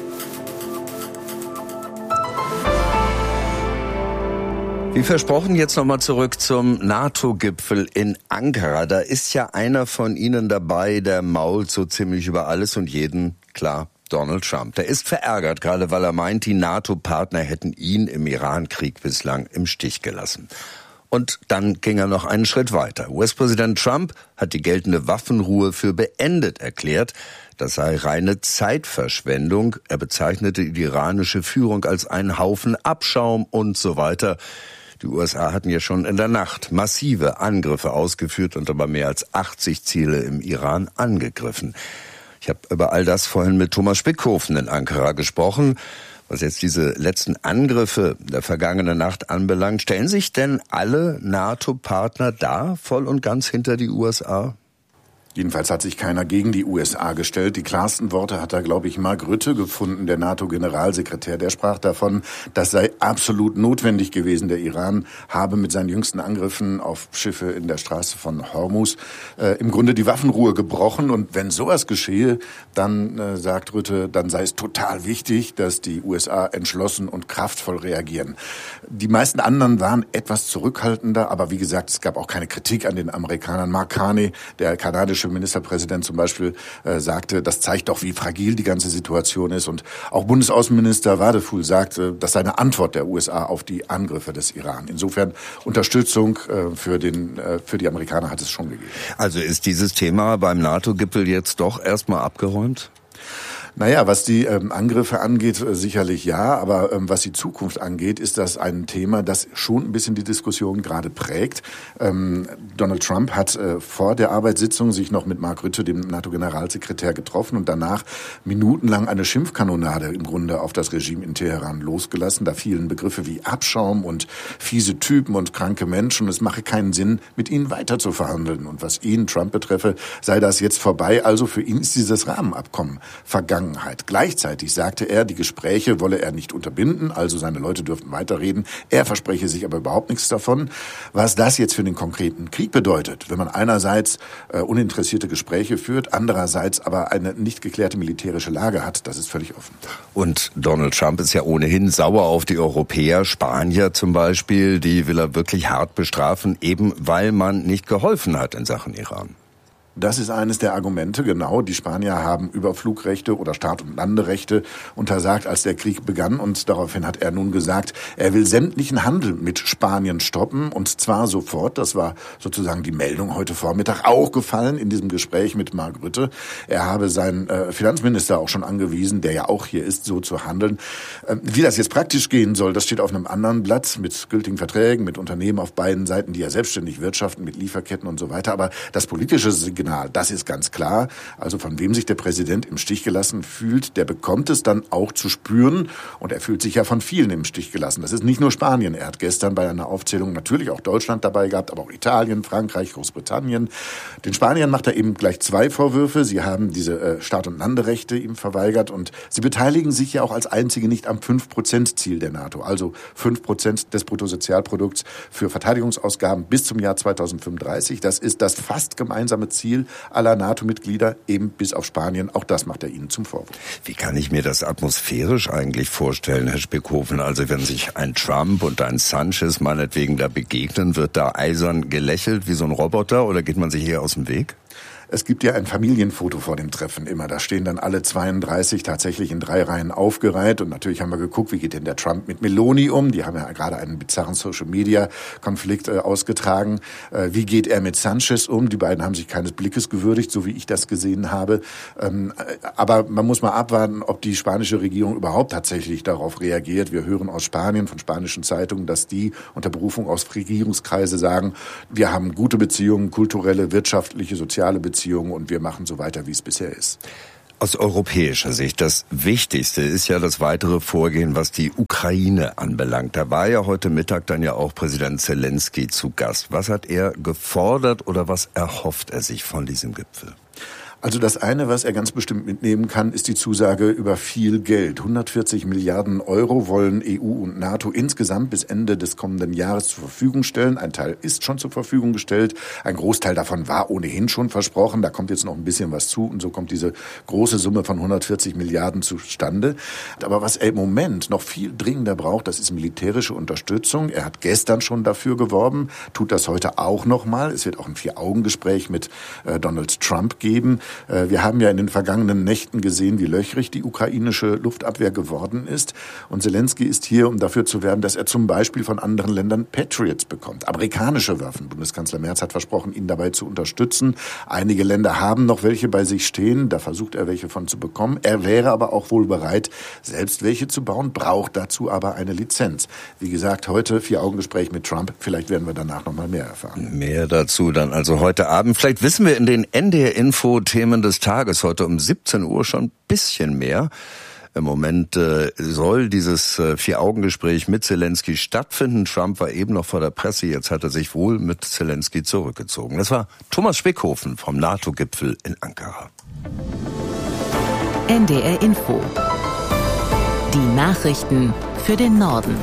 Wie versprochen, jetzt nochmal zurück zum NATO-Gipfel in Ankara. Da ist ja einer von Ihnen dabei, der mault so ziemlich über alles und jeden, klar, Donald Trump. Der ist verärgert, gerade weil er meint, die NATO-Partner hätten ihn im Iran-Krieg bislang im Stich gelassen. Und dann ging er noch einen Schritt weiter. US-Präsident Trump hat die geltende Waffenruhe für beendet erklärt. Das sei reine Zeitverschwendung. Er bezeichnete die iranische Führung als einen Haufen Abschaum und so weiter. Die USA hatten ja schon in der Nacht massive Angriffe ausgeführt und aber mehr als 80 Ziele im Iran angegriffen. Ich habe über all das vorhin mit Thomas Spickhofen in Ankara gesprochen. Was jetzt diese letzten Angriffe der vergangenen Nacht anbelangt, stellen sich denn alle NATO-Partner da voll und ganz hinter die USA? Jedenfalls hat sich keiner gegen die USA gestellt. Die klarsten Worte hat da, glaube ich, Mark Rutte gefunden, der NATO-Generalsekretär. Der sprach davon, das sei absolut notwendig gewesen. Der Iran habe mit seinen jüngsten Angriffen auf Schiffe in der Straße von Hormuz im Grunde die Waffenruhe gebrochen. Und wenn sowas geschehe, dann, sagt Rutte, dann sei es total wichtig, dass die USA entschlossen und kraftvoll reagieren. Die meisten anderen waren etwas zurückhaltender, aber wie gesagt, es gab auch keine Kritik an den Amerikanern. Mark Carney, der kanadische Ministerpräsident zum Beispiel, sagte, das zeigt doch, wie fragil die ganze Situation ist. Und auch Bundesaußenminister Wadefuhl sagte, das sei eine Antwort der USA auf die Angriffe des Iran. Insofern Unterstützung für die Amerikaner hat es schon gegeben. Also ist dieses Thema beim NATO-Gipfel jetzt doch erstmal abgeräumt? Naja, was die Angriffe angeht, sicherlich ja, aber was die Zukunft angeht, ist das ein Thema, das schon ein bisschen die Diskussion gerade prägt. Donald Trump hat vor der Arbeitssitzung sich noch mit Mark Rutte, dem NATO-Generalsekretär, getroffen und danach minutenlang eine Schimpfkanonade im Grunde auf das Regime in Teheran losgelassen. Da fielen Begriffe wie Abschaum und fiese Typen und kranke Menschen. Es mache keinen Sinn, mit ihnen weiter zu verhandeln. Und was ihn, Trump, betreffe, sei das jetzt vorbei. Also für ihn ist dieses Rahmenabkommen vergangen. Gleichzeitig sagte er, die Gespräche wolle er nicht unterbinden, also seine Leute dürften weiterreden. Er verspreche sich aber überhaupt nichts davon. Was das jetzt für den konkreten Krieg bedeutet, wenn man einerseits uninteressierte Gespräche führt, andererseits aber eine nicht geklärte militärische Lage hat, das ist völlig offen. Und Donald Trump ist ja ohnehin sauer auf die Europäer, Spanier zum Beispiel, die will er wirklich hart bestrafen, eben weil man nicht geholfen hat in Sachen Iran. Das ist eines der Argumente, genau. Die Spanier haben Überflugrechte oder Start- und Landerechte untersagt, als der Krieg begann. Und daraufhin hat er nun gesagt, er will sämtlichen Handel mit Spanien stoppen. Und zwar sofort. Das war sozusagen die Meldung heute Vormittag auch gefallen in diesem Gespräch mit Mark Rutte. Er habe seinen Finanzminister auch schon angewiesen, der ja auch hier ist, so zu handeln. Wie das jetzt praktisch gehen soll, das steht auf einem anderen Blatt mit gültigen Verträgen, mit Unternehmen auf beiden Seiten, die ja selbstständig wirtschaften, mit Lieferketten und so weiter. Aber das politische Signal, das ist ganz klar. Also von wem sich der Präsident im Stich gelassen fühlt, der bekommt es dann auch zu spüren. Und er fühlt sich ja von vielen im Stich gelassen. Das ist nicht nur Spanien. Er hat gestern bei einer Aufzählung natürlich auch Deutschland dabei gehabt, aber auch Italien, Frankreich, Großbritannien. Den Spaniern macht er eben gleich zwei Vorwürfe. Sie haben diese Start- und Landerechte ihm verweigert und sie beteiligen sich ja auch als einzige nicht am 5%-Ziel der NATO. Also 5% des Bruttosozialprodukts für Verteidigungsausgaben bis zum Jahr 2035. Das ist das fast gemeinsame Ziel aller NATO-Mitglieder, eben bis auf Spanien. Auch das macht er ihnen zum Vorwurf. Wie kann ich mir das atmosphärisch eigentlich vorstellen, Herr Spickhofen? Also wenn sich ein Trump und ein Sanchez meinetwegen da begegnen, wird da eisern gelächelt wie so ein Roboter oder geht man sich eher aus dem Weg? Es gibt ja ein Familienfoto vor dem Treffen immer. Da stehen dann alle 32 tatsächlich in 3 Reihen aufgereiht. Und natürlich haben wir geguckt, wie geht denn der Trump mit Meloni um? Die haben ja gerade einen bizarren Social-Media-Konflikt ausgetragen. Wie geht er mit Sanchez um? Die beiden haben sich keines Blickes gewürdigt, so wie ich das gesehen habe. Aber man muss mal abwarten, ob die spanische Regierung überhaupt tatsächlich darauf reagiert. Wir hören aus Spanien, von spanischen Zeitungen, dass die unter Berufung aus Regierungskreise sagen, wir haben gute Beziehungen, kulturelle, wirtschaftliche, soziale Beziehungen und wir machen so weiter, wie es bisher ist. Aus europäischer Sicht, das Wichtigste ist ja das weitere Vorgehen, was die Ukraine anbelangt. Da war ja heute Mittag dann ja auch Präsident Zelensky zu Gast. Was hat er gefordert oder was erhofft er sich von diesem Gipfel? Also das eine, was er ganz bestimmt mitnehmen kann, ist die Zusage über viel Geld. 140 Milliarden Euro wollen EU und NATO insgesamt bis Ende des kommenden Jahres zur Verfügung stellen. Ein Teil ist schon zur Verfügung gestellt. Ein Großteil davon war ohnehin schon versprochen. Da kommt jetzt noch ein bisschen was zu und so kommt diese große Summe von 140 Milliarden zustande. Aber was er im Moment noch viel dringender braucht, das ist militärische Unterstützung. Er hat gestern schon dafür geworben, tut das heute auch nochmal. Es wird auch ein 4-Augen-Gespräch mit Donald Trump geben. Wir haben ja in den vergangenen Nächten gesehen, wie löchrig die ukrainische Luftabwehr geworden ist. Und Zelensky ist hier, um dafür zu werben, dass er zum Beispiel von anderen Ländern Patriots bekommt, amerikanische Waffen. Bundeskanzler Merz hat versprochen, ihn dabei zu unterstützen. Einige Länder haben noch welche bei sich stehen, da versucht er welche von zu bekommen. Er wäre aber auch wohl bereit, selbst welche zu bauen, braucht dazu aber eine Lizenz. Wie gesagt, heute 4-Augen-Gespräch mit Trump. Vielleicht werden wir danach noch mal mehr erfahren. Mehr dazu dann also heute Abend. Vielleicht wissen wir in den NDR-Info-Themen des Tages heute um 17 Uhr schon ein bisschen mehr. Im Moment soll dieses 4-Augen-Gespräch mit Zelensky stattfinden. Trump war eben noch vor der Presse, jetzt hat er sich wohl mit Zelensky zurückgezogen. Das war Thomas Spickhofen vom NATO-Gipfel in Ankara. NDR Info. Die Nachrichten für den Norden.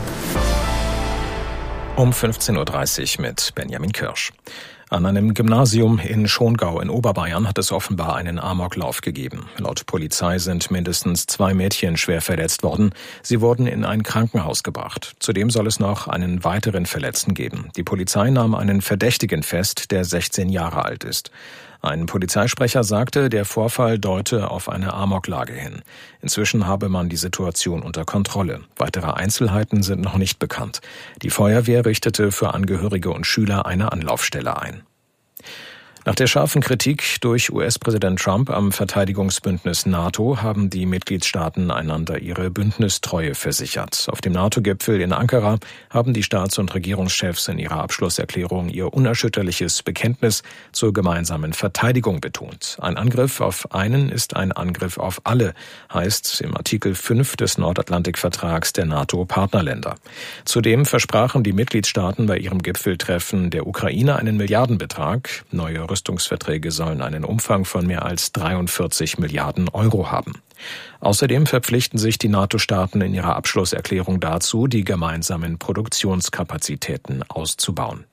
Um 15.30 Uhr mit Benjamin Kirsch. An einem Gymnasium in Schongau in Oberbayern hat es offenbar einen Amoklauf gegeben. Laut Polizei sind mindestens 2 Mädchen schwer verletzt worden. Sie wurden in ein Krankenhaus gebracht. Zudem soll es noch einen weiteren Verletzten geben. Die Polizei nahm einen Verdächtigen fest, der 16 Jahre alt ist. Ein Polizeisprecher sagte, der Vorfall deute auf eine Amoklage hin. Inzwischen habe man die Situation unter Kontrolle. Weitere Einzelheiten sind noch nicht bekannt. Die Feuerwehr richtete für Angehörige und Schüler eine Anlaufstelle ein. Nach der scharfen Kritik durch US-Präsident Trump am Verteidigungsbündnis NATO haben die Mitgliedstaaten einander ihre Bündnistreue versichert. Auf dem NATO-Gipfel in Ankara haben die Staats- und Regierungschefs in ihrer Abschlusserklärung ihr unerschütterliches Bekenntnis zur gemeinsamen Verteidigung betont. Ein Angriff auf einen ist ein Angriff auf alle, heißt im Artikel 5 des Nordatlantikvertrags der NATO-Partnerländer. Zudem versprachen die Mitgliedstaaten bei ihrem Gipfeltreffen der Ukraine einen Milliardenbetrag. Neue Rüstungsverträge sollen einen Umfang von mehr als 43 Milliarden Euro haben. Außerdem verpflichten sich die NATO-Staaten in ihrer Abschlusserklärung dazu, die gemeinsamen Produktionskapazitäten auszubauen.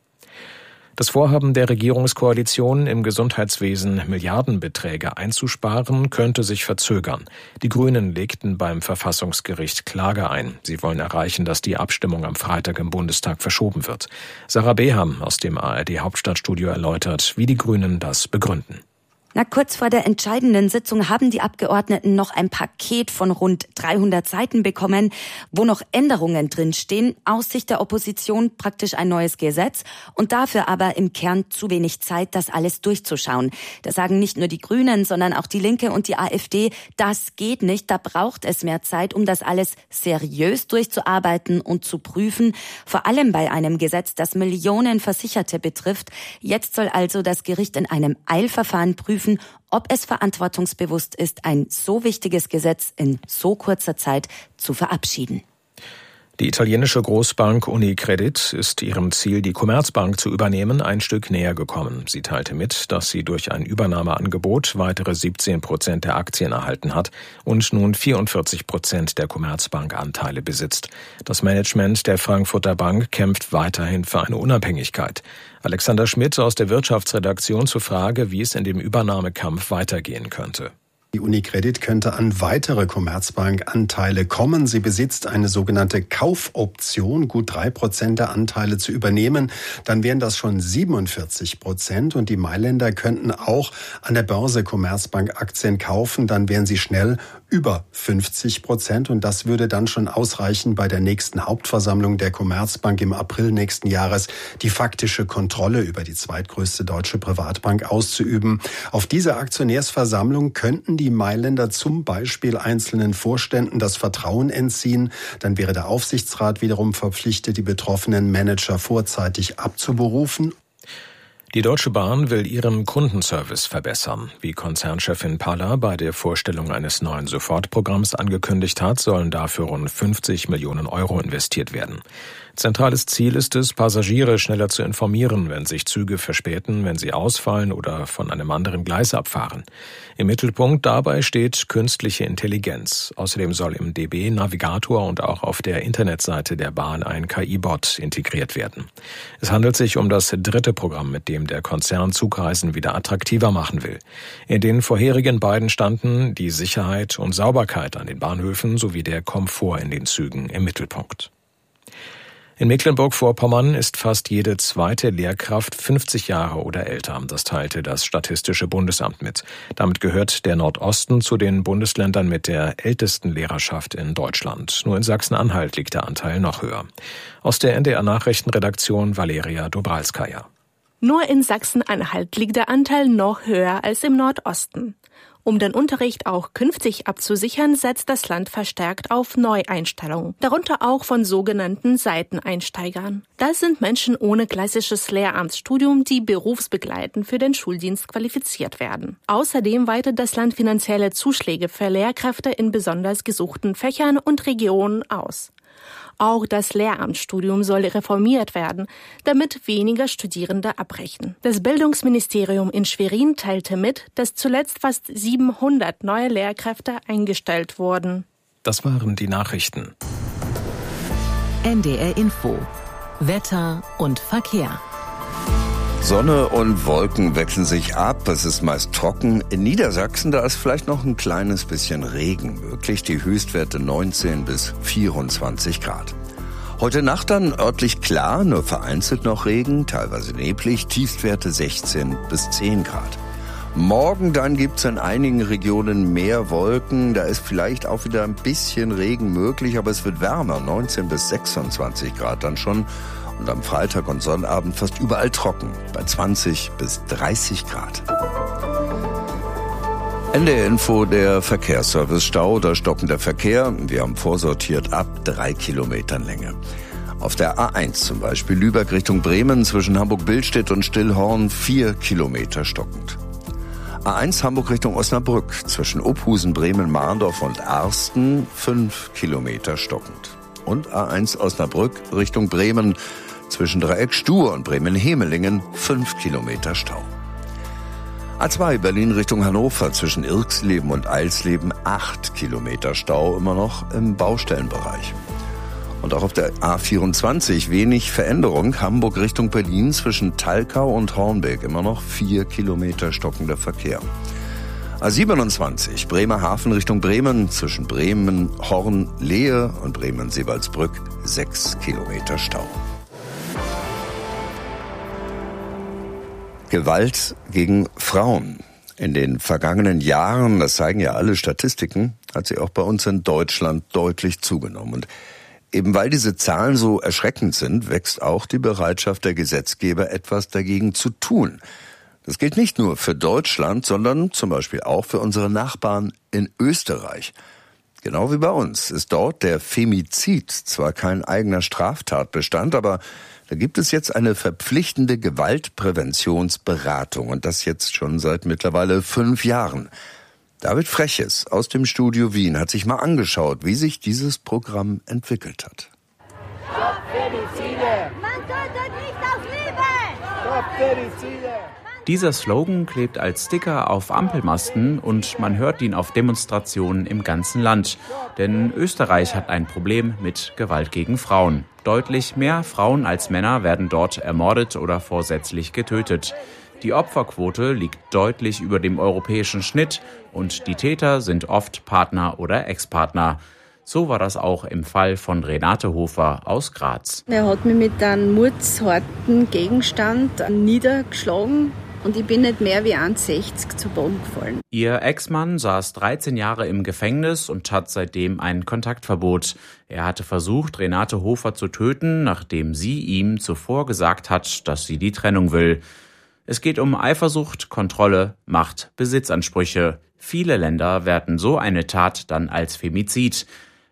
Das Vorhaben der Regierungskoalition, im Gesundheitswesen Milliardenbeträge einzusparen, könnte sich verzögern. Die Grünen legten beim Verfassungsgericht Klage ein. Sie wollen erreichen, dass die Abstimmung am Freitag im Bundestag verschoben wird. Sarah Beham aus dem ARD-Hauptstadtstudio erläutert, wie die Grünen das begründen. Kurz vor der entscheidenden Sitzung haben die Abgeordneten noch ein Paket von rund 300 Seiten bekommen, wo noch Änderungen drinstehen, aus Sicht der Opposition praktisch ein neues Gesetz und dafür aber im Kern zu wenig Zeit, das alles durchzuschauen. Da sagen nicht nur die Grünen, sondern auch die Linke und die AfD, das geht nicht, da braucht es mehr Zeit, um das alles seriös durchzuarbeiten und zu prüfen, vor allem bei einem Gesetz, das Millionen Versicherte betrifft. Jetzt soll also das Gericht in einem Eilverfahren prüfen, ob es verantwortungsbewusst ist, ein so wichtiges Gesetz in so kurzer Zeit zu verabschieden. Die italienische Großbank Unicredit ist ihrem Ziel, die Commerzbank zu übernehmen, ein Stück näher gekommen. Sie teilte mit, dass sie durch ein Übernahmeangebot weitere 17% der Aktien erhalten hat und nun 44% der Commerzbank-Anteile besitzt. Das Management der Frankfurter Bank kämpft weiterhin für eine Unabhängigkeit. Alexander Schmidt aus der Wirtschaftsredaktion zur Frage, wie es in dem Übernahmekampf weitergehen könnte. Die Unicredit könnte an weitere Commerzbank-Anteile kommen. Sie besitzt eine sogenannte Kaufoption, gut 3% der Anteile zu übernehmen. Dann wären das schon 47% und die Mailänder könnten auch an der Börse Commerzbank-Aktien kaufen. Dann wären sie schnell über 50% und das würde dann schon ausreichen, bei der nächsten Hauptversammlung der Commerzbank im April nächsten Jahres die faktische Kontrolle über die zweitgrößte deutsche Privatbank auszuüben. Auf dieser Aktionärsversammlung könnten die Mailänder zum Beispiel einzelnen Vorständen das Vertrauen entziehen. Dann wäre der Aufsichtsrat wiederum verpflichtet, die betroffenen Manager vorzeitig abzuberufen. Die Deutsche Bahn will ihren Kundenservice verbessern. Wie Konzernchefin Paller bei der Vorstellung eines neuen Sofortprogramms angekündigt hat, sollen dafür rund 50 Millionen Euro investiert werden. Zentrales Ziel ist es, Passagiere schneller zu informieren, wenn sich Züge verspäten, wenn sie ausfallen oder von einem anderen Gleis abfahren. Im Mittelpunkt dabei steht künstliche Intelligenz. Außerdem soll im DB Navigator und auch auf der Internetseite der Bahn ein KI-Bot integriert werden. Es handelt sich um das dritte Programm, mit dem der Konzern Zugreisen wieder attraktiver machen will. In den vorherigen beiden standen die Sicherheit und Sauberkeit an den Bahnhöfen sowie der Komfort in den Zügen im Mittelpunkt. In Mecklenburg-Vorpommern ist fast jede zweite Lehrkraft 50 Jahre oder älter. Das teilte das Statistische Bundesamt mit. Damit gehört der Nordosten zu den Bundesländern mit der ältesten Lehrerschaft in Deutschland. Nur in Sachsen-Anhalt liegt der Anteil noch höher. Aus der NDR-Nachrichtenredaktion Valeria Dobralskaja. Nur in Sachsen-Anhalt liegt der Anteil noch höher als im Nordosten. Um den Unterricht auch künftig abzusichern, setzt das Land verstärkt auf Neueinstellungen, darunter auch von sogenannten Seiteneinsteigern. Das sind Menschen ohne klassisches Lehramtsstudium, die berufsbegleitend für den Schuldienst qualifiziert werden. Außerdem weitet das Land finanzielle Zuschläge für Lehrkräfte in besonders gesuchten Fächern und Regionen aus. Auch das Lehramtsstudium soll reformiert werden, damit weniger Studierende abbrechen. Das Bildungsministerium in Schwerin teilte mit, dass zuletzt fast 700 neue Lehrkräfte eingestellt wurden. Das waren die Nachrichten. NDR Info. Wetter und Verkehr. Sonne und Wolken wechseln sich ab, es ist meist trocken. In Niedersachsen, da ist vielleicht noch ein kleines bisschen Regen möglich, die Höchstwerte 19 bis 24 Grad. Heute Nacht dann örtlich klar, nur vereinzelt noch Regen, teilweise neblig, Tiefstwerte 16 bis 10 Grad. Morgen dann gibt's in einigen Regionen mehr Wolken, da ist vielleicht auch wieder ein bisschen Regen möglich, aber es wird wärmer, 19 bis 26 Grad dann schon. Und am Freitag und Sonnabend fast überall trocken, bei 20 bis 30 Grad. NDR Info, der Verkehrsservice Stau oder stockender Verkehr. Wir haben vorsortiert ab 3 Kilometern Länge. Auf der A1 zum Beispiel Lübeck Richtung Bremen zwischen Hamburg-Billstedt und Stillhorn 4 Kilometer stockend. A1 Hamburg Richtung Osnabrück zwischen Ophusen, Bremen, Mahndorf und Arsten 5 Kilometer stockend. Und A1 Osnabrück Richtung Bremen zwischen Dreieck Stur und Bremen-Hemelingen 5 Kilometer Stau. A2 Berlin Richtung Hannover zwischen Irxleben und Eilsleben 8 Kilometer Stau immer noch im Baustellenbereich. Und auch auf der A24 wenig Veränderung. Hamburg Richtung Berlin zwischen Thalkau und Hornbeck immer noch 4 Kilometer stockender Verkehr. A27 Bremerhaven Richtung Bremen zwischen Bremen, Horn, Lehe und Bremen-Seewaldsbrück 6 Kilometer Stau. Gewalt gegen Frauen. In den vergangenen Jahren, das zeigen ja alle Statistiken, hat sie auch bei uns in Deutschland deutlich zugenommen. Und eben weil diese Zahlen so erschreckend sind, wächst auch die Bereitschaft der Gesetzgeber, etwas dagegen zu tun. Das gilt nicht nur für Deutschland, sondern zum Beispiel auch für unsere Nachbarn in Österreich. Genau wie bei uns ist dort der Femizid zwar kein eigener Straftatbestand, aber da gibt es jetzt eine verpflichtende Gewaltpräventionsberatung und das jetzt schon seit mittlerweile 5 Jahren. David Freches aus dem Studio Wien hat sich mal angeschaut, wie sich dieses Programm entwickelt hat. Stopp Femizide! Man tötet nicht aus Liebe! Stopp Femizide! Dieser Slogan klebt als Sticker auf Ampelmasten und man hört ihn auf Demonstrationen im ganzen Land. Denn Österreich hat ein Problem mit Gewalt gegen Frauen. Deutlich mehr Frauen als Männer werden dort ermordet oder vorsätzlich getötet. Die Opferquote liegt deutlich über dem europäischen Schnitt und die Täter sind oft Partner oder Ex-Partner. So war das auch im Fall von Renate Hofer aus Graz. Er hat mich mit einem mordsharten Gegenstand niedergeschlagen. Und ich bin nicht mehr wie 1,60 zu Boden gefallen. Ihr Ex-Mann saß 13 Jahre im Gefängnis und hat seitdem ein Kontaktverbot. Er hatte versucht, Renate Hofer zu töten, nachdem sie ihm zuvor gesagt hat, dass sie die Trennung will. Es geht um Eifersucht, Kontrolle, Macht, Besitzansprüche. Viele Länder werten so eine Tat dann als Femizid.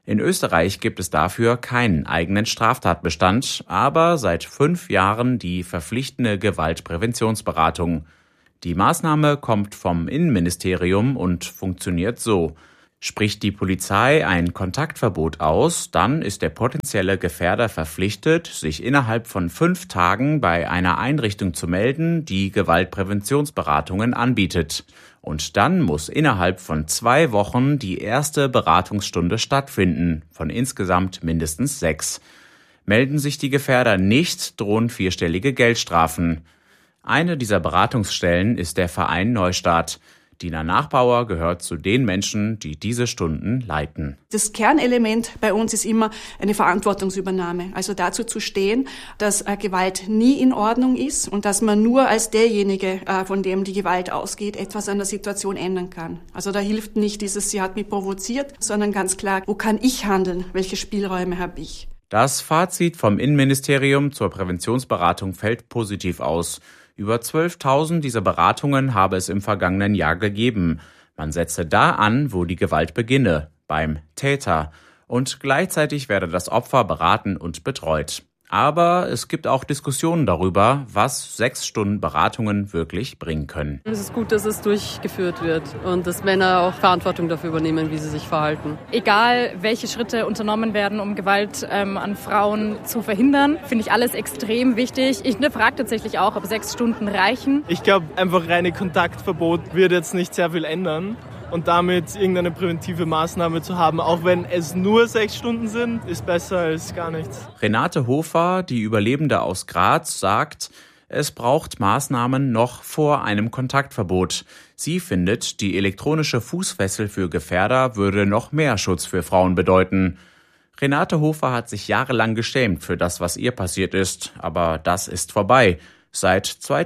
In Österreich gibt es dafür keinen eigenen Straftatbestand, aber seit 5 Jahren die verpflichtende Gewaltpräventionsberatung. Die Maßnahme kommt vom Innenministerium und funktioniert so. Spricht die Polizei ein Kontaktverbot aus, dann ist der potenzielle Gefährder verpflichtet, sich innerhalb von 5 Tagen bei einer Einrichtung zu melden, die Gewaltpräventionsberatungen anbietet. Und dann muss innerhalb von 2 Wochen die erste Beratungsstunde stattfinden, von insgesamt mindestens 6. Melden sich die Gefährder nicht, drohen 4-stellige Geldstrafen. Eine dieser Beratungsstellen ist der Verein Neustart. Dina Nachbauer gehört zu den Menschen, die diese Stunden leiten. Das Kernelement bei uns ist immer eine Verantwortungsübernahme. Also dazu zu stehen, dass Gewalt nie in Ordnung ist und dass man nur als derjenige, von dem die Gewalt ausgeht, etwas an der Situation ändern kann. Also da hilft nicht dieses, sie hat mich provoziert, sondern ganz klar, wo kann ich handeln? Welche Spielräume habe ich? Das Fazit vom Innenministerium zur Präventionsberatung fällt positiv aus. Über 12.000 dieser Beratungen habe es im vergangenen Jahr gegeben. Man setze da an, wo die Gewalt beginne, beim Täter. Und gleichzeitig werde das Opfer beraten und betreut. Aber es gibt auch Diskussionen darüber, was 6 Stunden Beratungen wirklich bringen können. Es ist gut, dass es durchgeführt wird und dass Männer auch Verantwortung dafür übernehmen, wie sie sich verhalten. Egal, welche Schritte unternommen werden, um Gewalt an Frauen zu verhindern, finde ich alles extrem wichtig. Ich frage tatsächlich auch, ob 6 Stunden reichen. Ich glaube, einfach reine Kontaktverbot würde jetzt nicht sehr viel ändern. Und damit irgendeine präventive Maßnahme zu haben, auch wenn es nur 6 Stunden sind, ist besser als gar nichts. Renate Hofer, die Überlebende aus Graz, sagt, es braucht Maßnahmen noch vor einem Kontaktverbot. Sie findet, die elektronische Fußfessel für Gefährder würde noch mehr Schutz für Frauen bedeuten. Renate Hofer hat sich jahrelang geschämt für das, was ihr passiert ist, aber das ist vorbei. Seit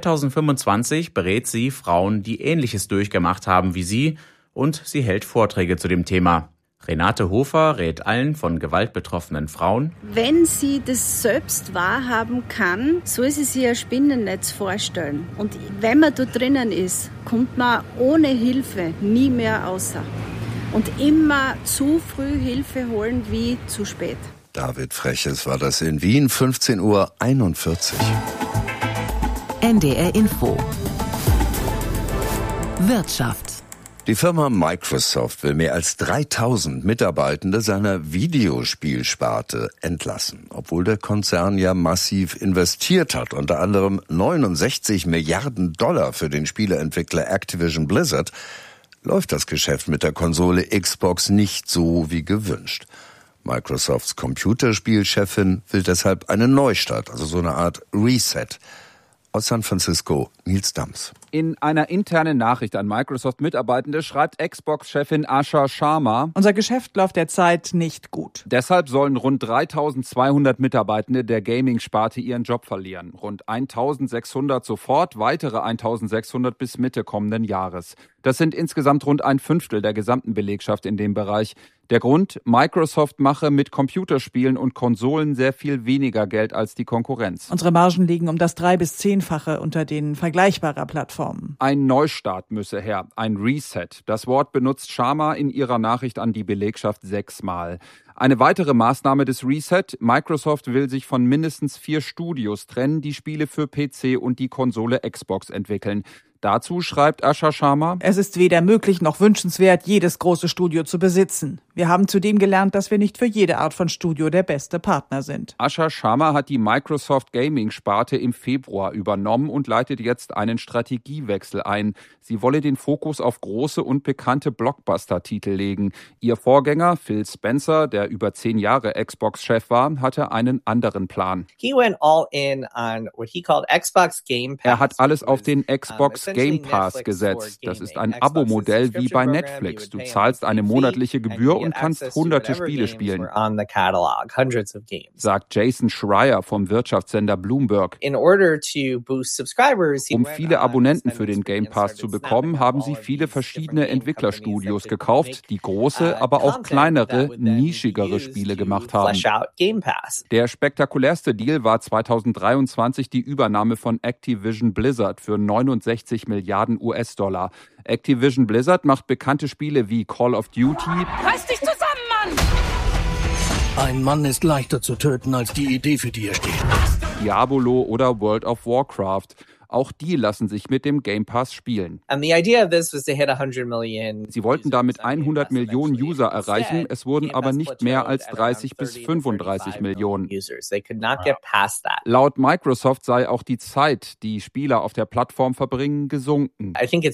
2025 berät sie Frauen, die Ähnliches durchgemacht haben wie sie, und sie hält Vorträge zu dem Thema. Renate Hofer rät allen von Gewalt betroffenen Frauen: Wenn sie das selbst wahrhaben kann, soll sie sich ein Spinnennetz vorstellen. Und wenn man da drinnen ist, kommt man ohne Hilfe nie mehr außer. Und immer zu früh Hilfe holen wie zu spät. David Freches war das in Wien, 15:41 Uhr. NDR Info. Wirtschaft. Die Firma Microsoft will mehr als 3.000 Mitarbeitende seiner Videospielsparte entlassen. Obwohl der Konzern ja massiv investiert hat, unter anderem 69 Milliarden $ für den Spieleentwickler Activision Blizzard, läuft das Geschäft mit der Konsole Xbox nicht so wie gewünscht. Microsofts Computerspielchefin will deshalb einen Neustart, also so eine Art Reset. Aus San Francisco, Nils Dams. In einer internen Nachricht an Microsoft-Mitarbeitende schreibt Xbox-Chefin Asha Sharma: Unser Geschäft läuft derzeit nicht gut. Deshalb sollen rund 3.200 Mitarbeitende der Gaming-Sparte ihren Job verlieren. Rund 1.600 sofort, weitere 1.600 bis Mitte kommenden Jahres. Das sind insgesamt rund 1/5 der gesamten Belegschaft in dem Bereich. Der Grund: Microsoft mache mit Computerspielen und Konsolen sehr viel weniger Geld als die Konkurrenz. Unsere Margen liegen um das 3- bis 10-fache unter denen vergleichbarer Plattformen. Ein Neustart müsse her, ein Reset. Das Wort benutzt Sharma in ihrer Nachricht an die Belegschaft 6-mal. Eine weitere Maßnahme des Reset: Microsoft will sich von mindestens 4 Studios trennen, die Spiele für PC und die Konsole Xbox entwickeln. Dazu schreibt Asha Sharma: Es ist weder möglich noch wünschenswert, jedes große Studio zu besitzen. Wir haben zudem gelernt, dass wir nicht für jede Art von Studio der beste Partner sind. Asha Sharma hat die Microsoft Gaming-Sparte im Februar übernommen und leitet jetzt einen Strategiewechsel ein. Sie wolle den Fokus auf große und bekannte Blockbuster-Titel legen. Ihr Vorgänger Phil Spencer, der über 10 Jahre Xbox-Chef war, hatte einen anderen Plan. Er hat alles auf den Xbox Game Pass gesetzt. Das ist ein Abo-Modell wie bei Netflix. Du zahlst eine monatliche Gebühr und kannst hunderte Spiele spielen, sagt Jason Schreier vom Wirtschaftssender Bloomberg. Um viele Abonnenten für den Game Pass zu bekommen, haben sie viele verschiedene Entwicklerstudios gekauft, die große, aber auch kleinere, nischigere Spiele gemacht haben. Der spektakulärste Deal war 2023 die Übernahme von Activision Blizzard für 69 Milliarden US-Dollar. Activision Blizzard macht bekannte Spiele wie Call of Duty, Reiß dich zusammen, Mann! Ein Mann ist leichter zu töten als die Idee, für die er steht. Diabolo oder World of Warcraft. Auch die lassen sich mit dem Game Pass spielen. Sie wollten damit 100 Millionen User erreichen, es wurden aber nicht mehr als 30 bis 35 Millionen. Laut Microsoft sei auch die Zeit, die Spieler auf der Plattform verbringen, gesunken.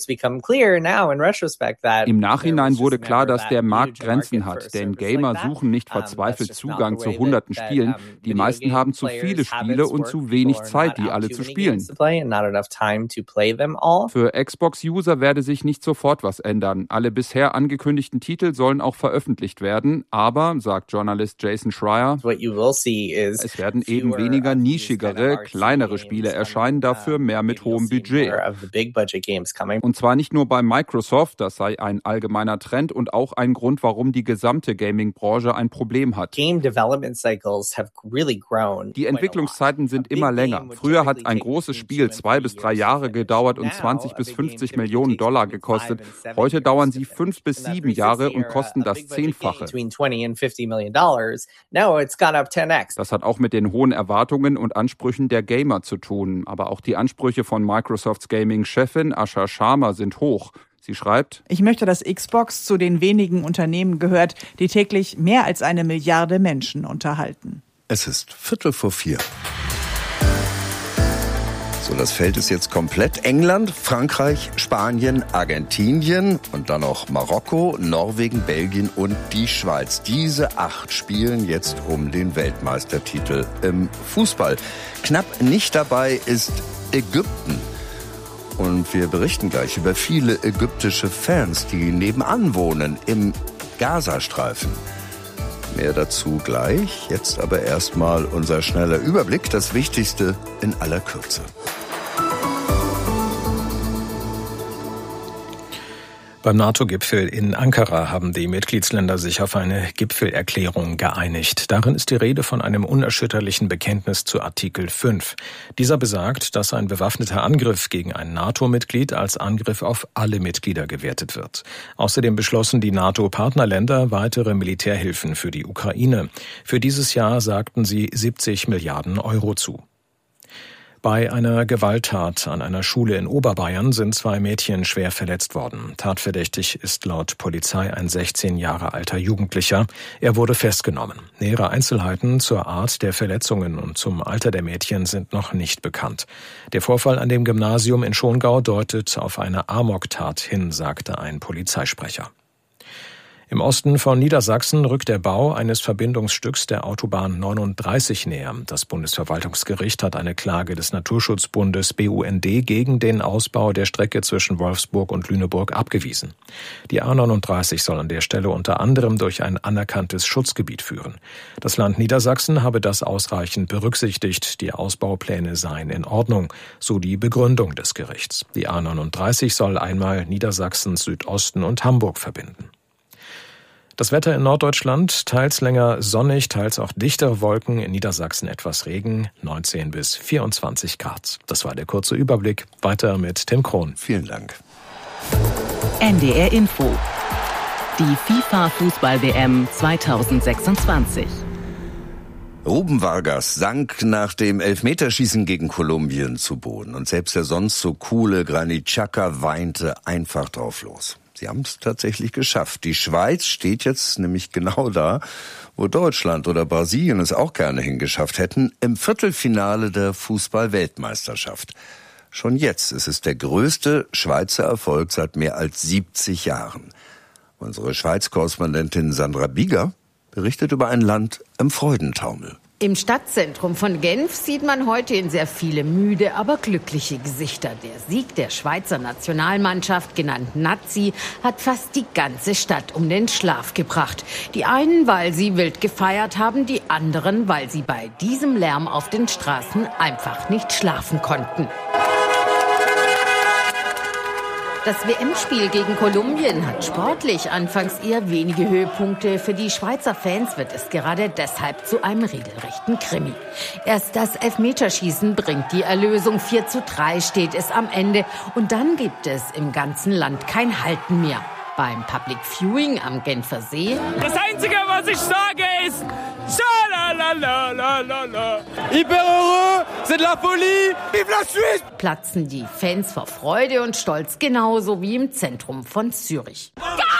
Im Nachhinein wurde klar, dass der Markt Grenzen hat, denn Gamer suchen nicht verzweifelt Zugang zu hunderten Spielen. Die meisten haben zu viele Spiele und zu wenig Zeit, die alle zu spielen. Für Xbox-User werde sich nicht sofort was ändern. Alle bisher angekündigten Titel sollen auch veröffentlicht werden, aber, sagt Journalist Jason Schreier, es werden eben weniger nischigere, kleinere Spiele erscheinen, dafür mehr mit hohem Budget. Und zwar nicht nur bei Microsoft, das sei ein allgemeiner Trend und auch ein Grund, warum die gesamte Gaming-Branche ein Problem hat. Die Entwicklungszeiten sind immer länger. Früher hat ein großes Spiel 2 bis 3 Jahre gedauert und 20 bis 50 Millionen Dollar gekostet. Heute dauern sie 5 bis 7 Jahre und kosten das 10-fache. Das hat auch mit den hohen Erwartungen und Ansprüchen der Gamer zu tun. Aber auch die Ansprüche von Microsofts Gaming-Chefin Asha Sharma sind hoch. Sie schreibt: Ich möchte, dass Xbox zu den wenigen Unternehmen gehört, die täglich mehr als 1 Milliarde Menschen unterhalten. Es ist 3:45. So, das Feld ist jetzt komplett. England, Frankreich, Spanien, Argentinien und dann noch Marokko, Norwegen, Belgien und die Schweiz. Diese 8 spielen jetzt um den Weltmeistertitel im Fußball. Knapp nicht dabei ist Ägypten. Und wir berichten gleich über viele ägyptische Fans, die nebenan wohnen im Gazastreifen. Mehr dazu gleich. Jetzt aber erstmal unser schneller Überblick, das Wichtigste in aller Kürze. Beim NATO-Gipfel in Ankara haben die Mitgliedsländer sich auf eine Gipfelerklärung geeinigt. Darin ist die Rede von einem unerschütterlichen Bekenntnis zu Artikel 5. Dieser besagt, dass ein bewaffneter Angriff gegen ein NATO-Mitglied als Angriff auf alle Mitglieder gewertet wird. Außerdem beschlossen die NATO-Partnerländer weitere Militärhilfen für die Ukraine. Für dieses Jahr sagten sie 70 Milliarden Euro zu. Bei einer Gewalttat an einer Schule in Oberbayern sind 2 Mädchen schwer verletzt worden. Tatverdächtig ist laut Polizei ein 16 Jahre alter Jugendlicher. Er wurde festgenommen. Nähere Einzelheiten zur Art der Verletzungen und zum Alter der Mädchen sind noch nicht bekannt. Der Vorfall an dem Gymnasium in Schongau deutet auf eine Amoktat hin, sagte ein Polizeisprecher. Im Osten von Niedersachsen rückt der Bau eines Verbindungsstücks der Autobahn 39 näher. Das Bundesverwaltungsgericht hat eine Klage des Naturschutzbundes BUND gegen den Ausbau der Strecke zwischen Wolfsburg und Lüneburg abgewiesen. Die A39 soll an der Stelle unter anderem durch ein anerkanntes Schutzgebiet führen. Das Land Niedersachsen habe das ausreichend berücksichtigt. Die Ausbaupläne seien in Ordnung, so die Begründung des Gerichts. Die A39 soll einmal Niedersachsens Südosten und Hamburg verbinden. Das Wetter in Norddeutschland, teils länger sonnig, teils auch dichtere Wolken, in Niedersachsen etwas Regen, 19 bis 24 Grad. Das war der kurze Überblick. Weiter mit Tim Krohn. Vielen Dank. NDR Info. Die FIFA-Fußball-WM 2026. Ruben Vargas sank nach dem Elfmeterschießen gegen Kolumbien zu Boden. Und selbst der sonst so coole Granit Xhaka weinte einfach drauf los. Sie haben es tatsächlich geschafft. Die Schweiz steht jetzt nämlich genau da, wo Deutschland oder Brasilien es auch gerne hingeschafft hätten, im Viertelfinale der Fußball-Weltmeisterschaft. Schon jetzt ist es der größte Schweizer Erfolg seit mehr als 70 Jahren. Unsere Schweiz-Korrespondentin Sandra Bieger berichtet über ein Land im Freudentaumel. Im Stadtzentrum von Genf sieht man heute in sehr viele müde, aber glückliche Gesichter. Der Sieg der Schweizer Nationalmannschaft, genannt Nazi, hat fast die ganze Stadt um den Schlaf gebracht. Die einen, weil sie wild gefeiert haben, die anderen, weil sie bei diesem Lärm auf den Straßen einfach nicht schlafen konnten. Das WM-Spiel gegen Kolumbien hat sportlich anfangs eher wenige Höhepunkte. Für die Schweizer Fans wird es gerade deshalb zu einem regelrechten Krimi. Erst das Elfmeterschießen bringt die Erlösung. 4:3 steht es am Ende. Und dann gibt es im ganzen Land kein Halten mehr. Beim Public Viewing am Genfer See. Das Einzige, was ich sage, ist Schalalalala. Hyper heureux, c'est de la folie, vive la Suisse! Platzen die Fans vor Freude und Stolz, genauso wie im Zentrum von Zürich. Ja!